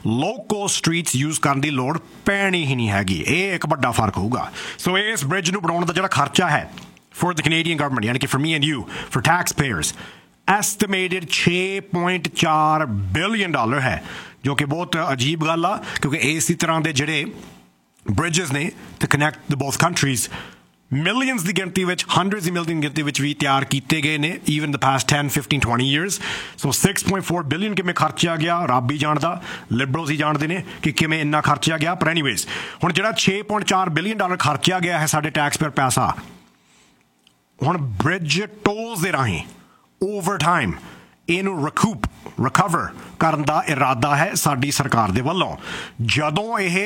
Speaker 1: ਲੋਕਲ ਸਟਰੀਟਸ ਯੂਜ਼ ਕਰਨ ਦੀ ਲੋੜ ਪੈਣੀ ਹੀ ਨਹੀਂ ਹੈਗੀ। ਇਹ ਇੱਕ ਵੱਡਾ ਫਰਕ ਹੋਊਗਾ। ਸੋ ਇਸ ਬ੍ਰਿਜ ਨੂੰ ਬਣਾਉਣ ਦਾ ਜਿਹੜਾ ਖਰਚਾ ਹੈ for the Canadian government, ਯਾਨੀ ਕਿ for me and you, for taxpayers, estimated ਛੇ ਪੁਆਇੰਟ ਚਾਰ ਬਿਲੀਅਨ ਡਾਲਰ ਹੈ, ਜੋ ਕਿ ਬਹੁਤ ਅਜੀਬ ਗੱਲ ਆ ਕਿਉਂਕਿ ਇਸੇ ਤਰ੍ਹਾਂ ਦੇ ਜਿਹੜੇ ਬ੍ਰਿਜਸ ਨੇ to connect the both countries millions ਦੀ ਗਿਣਤੀ ਵਿੱਚ, ਹੰਡਰਡਸ ਦੀ ਮਿਲੀਅਨ ਗਿਣਤੀ ਵਿੱਚ ਵੀ ਤਿਆਰ ਕੀਤੇ ਗਏ ਨੇ even the past ten, fifteen, twenty years। So six point four billion ਕਿਵੇਂ ਖਰਚਿਆ ਗਿਆ ਰੱਬ ਹੀ ਜਾਣਦਾ, ਲਿਬਰਲਸ ਹੀ ਜਾਣਦੇ ਨੇ ਕਿ ਕਿਵੇਂ ਇੰਨਾ ਖਰਚਿਆ ਗਿਆ। ਪਰ ਐਨੀਵੇਜ਼ ਹੁਣ ਜਿਹੜਾ ਛੇ ਪੁਆਇੰਟ ਚਾਰ ਬਿਲੀਅਨ ਡਾਲਰ ਖਰਚਿਆ ਗਿਆ ਹੈ ਸਾਡੇ ਟੈਕਸ ਪੇਅਰ ਪੈਸਾ, ਹੁਣ ਬ੍ਰਿਜ ਟੋਲਸ ਦੇ ਰਾਹੀਂ ਓਵਰ ਟਾਈਮ ਇਹਨੂੰ ਰਿਕੂਪ ਰਿਕਵਰ ਕਰਨ ਦਾ ਇਰਾਦਾ ਹੈ ਸਾਡੀ ਸਰਕਾਰ ਦੇ ਵੱਲੋਂ। ਜਦੋਂ ਇਹ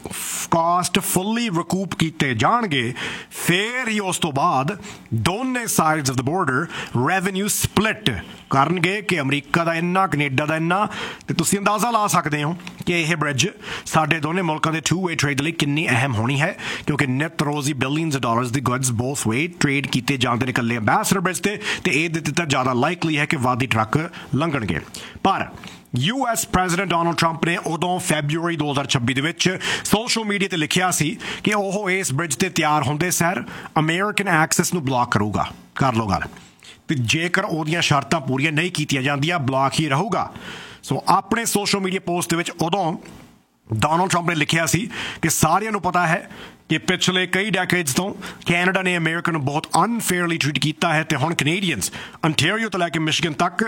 Speaker 1: ਕਾਸਟ ਫੁੱਲੀ ਰਿਕੂਪ ਕੀਤੇ ਜਾਣਗੇ ਫਿਰ ਹੀ ਉਸ ਤੋਂ ਬਾਅਦ ਦੋਨੇ sides of the border revenue split ਕਰਨਗੇ ਕਿ ਅਮਰੀਕਾ ਦਾ ਇੰਨਾ ਕੈਨੇਡਾ ਦਾ ਇੰਨਾ। ਤੇ ਤੁਸੀਂ ਅੰਦਾਜ਼ਾ ਲਾ ਸਕਦੇ ਹੋ ਕਿ ਇਹ ਬ੍ਰਿਜ ਸਾਡੇ ਦੋਨੇ ਮੁਲਕਾਂ ਦੇ ਟੂ ਵੇ ਟ੍ਰੇਡ ਲਈ ਕਿੰਨੀ ਅਹਿਮ ਹੋਣੀ ਹੈ, ਕਿਉਂਕਿ ਨਿਤ ਰੋਜ਼ ਹੀ billions of dollars the goods both way trade ਕੀਤੇ ਜਾਂਦੇ ਨੇ ਇਕੱਲੇ ਅੰਬੈਸਡਰ ਬ੍ਰਿਜ ਤੇ ਤੇ ਇਹਦੇ ਤੇ ਤਾਂ ਜ਼ਿਆਦਾ ਲਾਈਕਲੀ ਹੈ ਕਿ ਵਾਦੀ ਟਰੱਕ ਲੰਘਣਗੇ। ਪਰ U S president Donald Trump ਨੇ ਉਦੋਂ ਫੈਬਰੂਅਰੀ ਦੋ ਹਜ਼ਾਰ ਛੱਬੀ ਦੇ ਵਿੱਚ ਸੋਸ਼ਲ ਮੀਡੀਆ ਤੇ ਲਿਖਿਆ ਸੀ ਕਿ ਉਹ ਇਸ ਬ੍ਰਿਜ ਤੇ ਤਿਆਰ ਹੁੰਦੇ ਸਰ ਅਮਰੀਕਨ ਐਕਸੈਸ ਨੂੰ ਬਲੌਕ ਕਰੂਗਾ। ਕਰ ਲਓ ਗੱਲ, ਤੇ ਜੇਕਰ ਉਹਦੀਆਂ ਸ਼ਰਤਾਂ ਪੂਰੀਆਂ ਨਹੀਂ ਕੀਤੀਆਂ ਜਾਂਦੀਆਂ ਬਲੌਕ ਹੀ ਰਹੂਗਾ। ਸੋ ਆਪਣੇ ਸੋਸ਼ਲ ਮੀਡੀਆ ਪੋਸਟ ਦੇ ਵਿੱਚ ਉਦੋਂ ਡੋਨਲਡ ਟਰੰਪ ਨੇ ਲਿਖਿਆ ਸੀ ਕਿ ਸਾਰਿਆਂ ਨੂੰ ਪਤਾ ਹੈ ਕਿ ਪਿਛਲੇ ਕਈ ਡੈਕੇਡਸ ਤੋਂ ਕੈਨੇਡਾ ਨੇ ਅਮਰੀਕਾ ਨੂੰ ਬਹੁਤ ਅਨਫੇਅਰਲੀ ਟ੍ਰੀਟ ਕੀਤਾ ਹੈ ਤੇ ਹੁਣ ਕੈਨੇਡੀਅਨਸ ਅੰਟੈਰੀਓ ਤੋਂ ਲੈ ਕੇ ਮਿਸ਼ੀਗਨ ਤੱਕ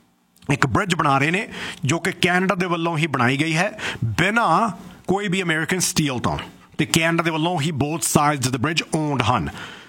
Speaker 1: ਇੱਕ ਬ੍ਰਿਜ ਬਣਾ ਰਹੇ ਨੇ ਜੋ ਕਿ ਕੈਨੇਡਾ ਦੇ ਵੱਲੋਂ ਹੀ ਬਣਾਈ ਗਈ ਹੈ ਬਿਨਾਂ ਕੋਈ ਵੀ ਅਮਰੀਕਨ ਸਟੀਲ ਤੋਂ, ਤੇ ਕੈਨੇਡਾ ਦੇ ਵੱਲੋਂ ਹੀ ਬੋਥ sides of the bridge owned ਹਨ।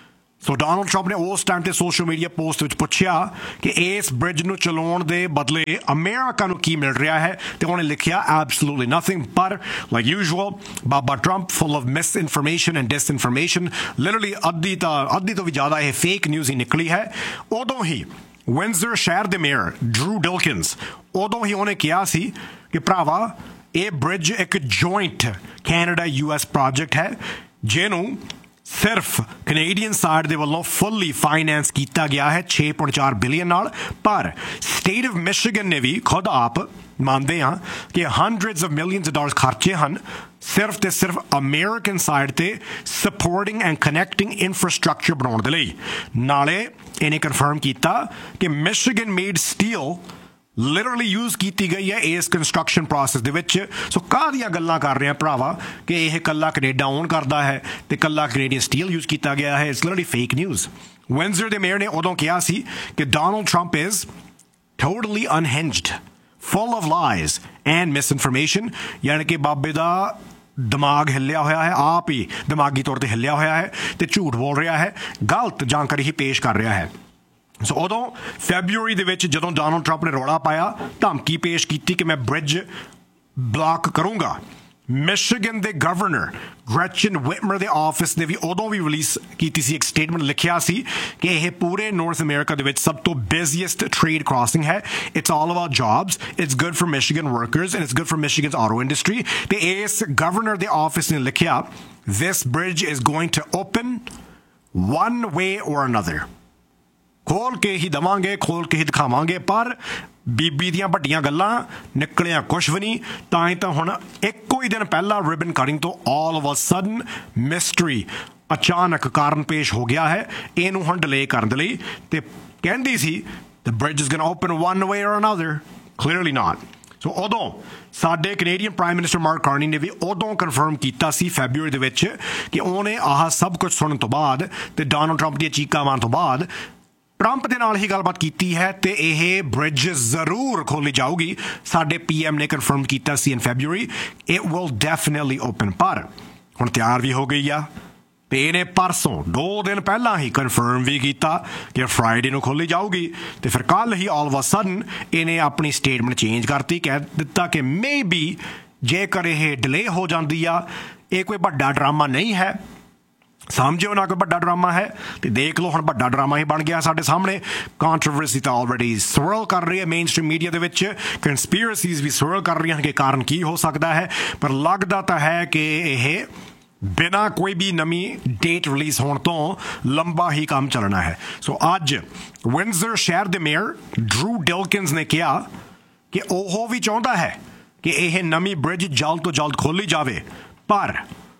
Speaker 1: ਸੋ ਡੋਨਲਡ ਟਰੰਪ ਨੇ ਉਸ ਟਾਈਮ ਤੇ ਸੋਸ਼ਲ ਮੀਡੀਆ ਪੋਸਟ ਵਿੱਚ ਪੁੱਛਿਆ ਕਿ ਇਸ ਬ੍ਰਿਜ ਨੂੰ ਚਲਾਉਣ ਦੇ ਬਦਲੇ ਅਮਰੀਕਾ ਨੂੰ ਕੀ ਮਿਲ ਰਿਹਾ ਹੈ, ਤੇ ਉਹਨੇ ਲਿਖਿਆ ਐਬਸੋਲੂਟਲੀ ਨਥਿੰਗ। ਪਰ like usual Baba Trump full of miss information and ਡਿਸਇਨਫੋਰਮੇਸ਼ਨ, literally ਅੱਧੀ ਤਾਂ ਅੱਧੀ ਤੋਂ ਵੀ ਜ਼ਿਆਦਾ ਇਹ ਫੇਕ ਨਿਊਜ਼ ਹੀ ਨਿਕਲੀ ਹੈ। ਉਦੋਂ ਹੀ ਵਿੰਜ਼ਰ ਸ਼ਹਿਰ ਦੇ ਮੇਅਰ ਡਰੂ ਡਿਲਕਿੰਸ ਉਦੋਂ ਹੀ ਉਹਨੇ ਕਿਹਾ ਸੀ ਕਿ ਭਰਾਵਾ ਇਹ ਬ੍ਰਿਜ ਇੱਕ joint Canada U S project ਹੈ ਜਿਹਨੂੰ ਸਿਰਫ ਕੈਨੇਡੀਅਨ ਸਾਈਡ ਦੇ ਵੱਲੋਂ ਫੁੱਲੀ ਫਾਈਨੈਂਸ ਕੀਤਾ ਗਿਆ ਹੈ ਛੇ ਪੁਆਇੰਟ ਚਾਰ ਬਿਲੀਅਨ ਨਾਲ। ਪਰ ਸਟੇਟ ਆਫ ਮਿਸ਼ੀਗਨ ਨੇ ਵੀ ਖੁਦ ਆਪ ਮੰਨਦੇ ਹਾਂ ਕਿ ਹੰਡਰਡਸ ਆਫ ਮਿਲੀਅਨਸ ਡਾਲਰਸ ਖਰਚੇ ਹਨ ਸਿਰਫ ਤੇ ਸਿਰਫ ਅਮਰੀਕਨ ਸਾਈਡ ਤੇ ਸਪੋਰਟਿੰਗ ਐਂਡ ਕਨੈਕਟਿੰਗ ਇਨਫਰਾਸਟ੍ਰਕਚਰ ਬਣਾਉਣ ਦੇ ਲਈ। ਨਾਲੇ ਇਹਨੇ ਕਨਫਰਮ ਕੀਤਾ ਕਿ Michigan made steel literally use ਕੀਤੀ ਗਈ ਹੈ ਇਸ ਕੰਸਟਰਕਸ਼ਨ ਪ੍ਰੋਸੈਸ ਦੇ ਵਿੱਚ। ਸੋ ਕਾਹਦੀਆਂ ਗੱਲਾਂ ਕਰ ਰਹੇ ਆ ਭਰਾਵਾ ਕਿ ਇਹ ਇਕੱਲਾ ਕੈਨੇਡਾ ਓਨ ਕਰਦਾ ਹੈ ਤੇ ਇਕੱਲਾ ਕੈਨੇਡੀਅਨ ਸਟੀਲ ਯੂਜ਼ ਕੀਤਾ ਗਿਆ ਹੈ। It's literally fake news. ਵਿੰਜ਼ਰ ਦੇ ਮੇਅਰ ਨੇ ਉਦੋਂ ਕਿਹਾ ਸੀ ਕਿ Donald Trump is totally ਅਨਹਿੰਜਡ, full of lies and ਮਿਸਇਨਫੋਰਮੇਸ਼ਨ, ਯਾਨੀ ਕਿ ਬਾਬੇ ਦਾ ਦਿਮਾਗ ਹਿੱਲਿਆ ਹੋਇਆ ਹੈ, ਆਪ ਹੀ ਦਿਮਾਗੀ ਤੌਰ ਤੇ ਹਿੱਲਿਆ ਹੋਇਆ ਹੈ ਤੇ ਝੂਠ ਬੋਲ ਰਿਹਾ ਹੈ, ਗਲਤ ਜਾਣਕਾਰੀ ਹੀ ਪੇਸ਼ ਕਰ ਰਿਹਾ ਹੈ। ਸੋ ਉਦੋਂ ਫੈਬਰੂਅਰੀ ਦੇ ਵਿੱਚ ਜਦੋਂ ਡੋਨਲਡ ਟਰੰਪ ਨੇ ਰੌਲਾ ਪਾਇਆ, ਧਮਕੀ ਪੇਸ਼ ਕੀਤੀ ਕਿ ਮੈਂ ਬ੍ਰਿਜ ਬਲੌਕ ਕਰੂੰਗਾ, ਮਿਸ਼ੀਗਨ ਦੇ ਗਵਰਨਰ ਗ੍ਰੈਚਨ ਵਿਟਮਰ ਦੇ ਆਫਿਸ ਨੇ ਵੀ ਉਦੋਂ ਵੀ ਰਿਲੀਜ਼ ਕੀਤੀ ਸੀ ਇੱਕ ਸਟੇਟਮੈਂਟ, ਲਿਖਿਆ ਸੀ ਕਿ ਇਹ ਪੂਰੇ ਨਾਰਥ ਅਮਰੀਕਾ ਦੇ ਵਿੱਚ ਸਭ ਤੋਂ ਬਿਜ਼ੀਐਸਟ ਟ੍ਰੇਡ ਕ੍ਰਾਸਿੰਗ ਹੈ। It's all about jobs, it's good for Michigan workers and it's good for ਮਿਸ਼ੀਗਨਸ auto industry. ਤੇ ਇਸ ਗਵਰਨਰ ਦੇ ਆਫਿਸ ਨੇ ਲਿਖਿਆ ਦਿਸ bridge is going to open one way ਔਰ ਅਨਦਰ, ਖੋਲ ਕੇ ਹੀ ਦੇਵਾਂਗੇ, ਖੋਲ ਕੇ ਹੀ ਦਿਖਾਵਾਂਗੇ। ਪਰ ਬੀਬੀ ਦੀਆਂ ਵੱਡੀਆਂ ਗੱਲਾਂ ਨਿਕਲਿਆ ਕੁਛ ਵੀ ਨਹੀਂ। ਤਾਂ ਹੀ ਤਾਂ ਹੁਣ ਇੱਕੋ ਹੀ ਦਿਨ ਪਹਿਲਾਂ ਰਿਬਨ ਕਟਿੰਗ ਤੋਂ all of a sudden mystery ਅਚਾਨਕ ਕਾਰਨ ਪੇਸ਼ ਹੋ ਗਿਆ ਹੈ ਇਹਨੂੰ ਹੁਣ ਡਿਲੇ ਕਰਨ ਦੇ ਲਈ। ਤੇ ਕਹਿੰਦੀ ਸੀ ਦ bridge is going to open one way ਔਰ ਅਨਦਰ, ਕਲੀਅਰਲੀ ਨਾਟ। ਸੋ ਉਦੋਂ ਸਾਡੇ Canadian prime minister mark Carney ਨੇ ਵੀ ਉਦੋਂ ਕਨਫਰਮ ਕੀਤਾ ਸੀ ਫੈਬਰੂਅਰੀ ਦੇ ਵਿੱਚ ਕਿ ਉਹਨੇ ਆਹ ਸਭ ਕੁਝ ਸੁਣਨ ਤੋਂ ਬਾਅਦ ਤੇ ਡੋਨਲਡ ਟਰੰਪ ਦੀਆਂ ਚੀਕਾਂ ਮਾਰਨ ਤੋਂ ਬਾਅਦ ਟਰੰਪ ਦੇ ਨਾਲ ਹੀ ਗੱਲਬਾਤ ਕੀਤੀ ਹੈ ਤੇ ਇਹ ਬ੍ਰਿਜ ਜ਼ਰੂਰ ਖੋਲੀ ਜਾਊਗੀ। ਸਾਡੇ ਪੀ ਐਮ ਨੇ ਕਨਫਰਮ ਕੀਤਾ ਸੀ ਇਨ February it will definitely open. ਪਰ ਹੁਣ ਤਿਆਰ ਵੀ ਹੋ ਗਈ ਆ ਤੇ ਇਹਨੇ ਪਰਸੋਂ ਦੋ ਦਿਨ ਪਹਿਲਾਂ ਹੀ ਕਨਫਰਮ ਵੀ ਕੀਤਾ ਕਿ ਫਰਾਈਡੇ ਨੂੰ ਖੋਲੀ ਜਾਊਗੀ। ਤੇ ਫਿਰ ਕੱਲ ਹੀ ਆਲ ਆਫ ਅ ਸਡਨ ਇਹਨੇ ਆਪਣੀ ਸਟੇਟਮੈਂਟ ਚੇਂਜ ਕਰਤੀ, ਕਹਿ ਦਿੱਤਾ ਕਿ ਮੇ ਬੀ ਜੇਕਰ ਇਹ ਡਿਲੇ ਹੋ ਜਾਂਦੀ ਆ ਇਹ ਕੋਈ ਵੱਡਾ ਡਰਾਮਾ ਨਹੀਂ ਹੈ, ਸਮਝਿਓ ਨਾ ਕੋਈ ਵੱਡਾ ਡਰਾਮਾ ਹੈ। ਤੇ ਦੇਖ ਲਓ ਹੁਣ ਵੱਡਾ ਡਰਾਮਾ ਹੀ ਬਣ ਗਿਆ ਸਾਡੇ ਸਾਹਮਣੇ। ਕੰਟਰੋਵਰਸੀ ਤਾਂ ਆਲਰੇਡੀ ਸਵਰਲ ਕਰ ਰਹੀ ਹੈ ਮੇਨ ਸਟ੍ਰੀਮ ਮੀਡੀਆ ਦੇ ਵਿੱਚ, ਕੰਸਪੀਰਸੀਜ਼ ਵੀ ਸਵਰਲ ਕਰ ਰਹੀਆਂ ਕਿ ਕਾਰਨ ਕੀ ਹੋ ਸਕਦਾ ਹੈ। ਪਰ ਲੱਗਦਾ ਤਾਂ ਹੈ ਕਿ ਇਹ ਬਿਨਾਂ ਕੋਈ ਵੀ ਨਵੀਂ ਡੇਟ ਰਿਲੀਜ਼ ਹੋਣ ਤੋਂ ਲੰਬਾ ਹੀ ਕੰਮ ਚੱਲਣਾ ਹੈ। ਸੋ ਅੱਜ ਵਿੰਜ਼ਰ ਸ਼ਹਿਰ ਦੇ ਮੇਅਰ ਡਰੂ ਡਿਲਕਿੰਸ ਨੇ ਕਿਹਾ ਕਿ ਉਹ ਵੀ ਚਾਹੁੰਦਾ ਹੈ ਕਿ ਇਹ ਨਵੀਂ ਬ੍ਰਿਜ ਜਲਦ ਤੋਂ ਜਲਦ ਖੋਲੀ ਜਾਵੇ, ਪਰ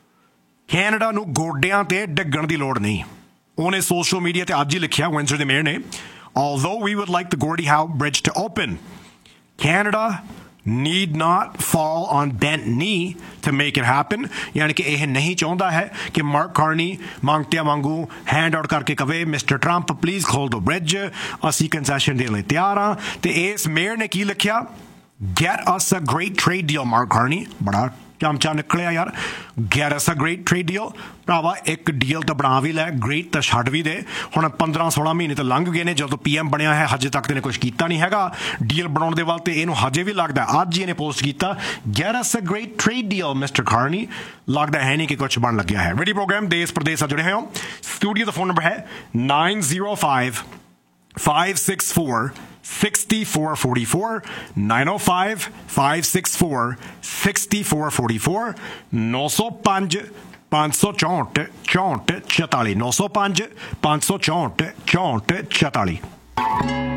Speaker 1: ਕੈਨੇਡਾ ਨੂੰ ਗੋਡਿਆਂ ਤੇ ਡਿੱਗਣ ਦੀ ਲੋੜ ਨਹੀਂ। ਉਹਨੇ ਸੋਸ਼ਲ ਮੀਡੀਆ ਤੇ ਅੱਜ ਹੀ ਲਿਖਿਆ ਵਿੰਜ਼ਰ ਦੇ ਮੇਅਰ ਨੇ, although we would like the Gordie Howe Bridge to open, Canada need not fall on bent knee to make it happen। ਯਾਨੀ ਕਿ ਇਹ ਨਹੀਂ ਚਾਹੁੰਦਾ ਹੈ ਕਿ ਮਾਰਕ ਕਾਰਨੀ ਮੰਗਤਿਆਂ ਵਾਂਗੂ ਹੈਂਡ ਆਊਟ ਕਰਕੇ ਕਵੇ ਮਿਸਟਰ ਟਰੰਪ ਪਲੀਜ਼ ਖੋਲ ਦਿਓ ਬ੍ਰਿਜ, ਅਸੀਂ ਕੰਸੈਸ਼ਨ ਦੇਣ ਲਈ ਤਿਆਰ ਹਾਂ। ਤੇ ਇਸ ਮੇਅਰ ਨੇ ਕੀ ਲਿਖਿਆ, get us a great trade deal, Mark Carney। ਬੜਾ ਚਮਚਾ ਨਿਕਲਿਆ ਯਾਰ। Get us a great trade deal ਭਰਾਵਾ, ਇੱਕ ਡੀਲ ਤਾਂ ਬਣਾ ਵੀ ਲੈ, ਗ੍ਰੇਟ ਤਾਂ ਛੱਡ ਵੀ ਦੇ। ਹੁਣ ਪੰਦਰਾਂ ਸੋਲਾਂ ਮਹੀਨੇ ਤਾਂ ਲੰਘ ਗਏ ਨੇ ਜਦੋਂ ਪੀ ਐਮ ਬਣਿਆ ਹੈ, ਹਜੇ ਤੱਕ ਤੇ ਨੇ ਕੁਛ ਕੀਤਾ ਨਹੀਂ ਹੈਗਾ ਡੀਲ ਬਣਾਉਣ ਦੇ ਵੱਲ, ਤੇ ਇਹਨੂੰ ਹਜੇ ਵੀ ਲੱਗਦਾ, ਅੱਜ ਹੀ ਇਹਨੇ ਪੋਸਟ ਕੀਤਾ get us a great trade deal mister Carney, ਲੱਗਦਾ ਹੈ ਨਹੀਂ ਕਿ ਕੁਛ ਬਣ ਲੱਗਿਆ ਹੈ। ਰੇਡੀਓ ਪ੍ਰੋਗਰਾਮ ਦੇਸ਼ ਪ੍ਰਦੇਸ਼ ਨਾਲ ਜੁੜੇ ਹੋਏ ਹੋ। ਸਟੂਡੀਓ ਦਾ ਫੋਨ ਨੰਬਰ ਹੈ ਨਾइन zero five five six four sixty four forty four nine ओ five five six four sixty four forty four नौ सौ पाँच पाँच सौ चौंठ चौंठ चौताली नौ सौ पाँच पाँच सौ चौंठ चौंठ चौताली।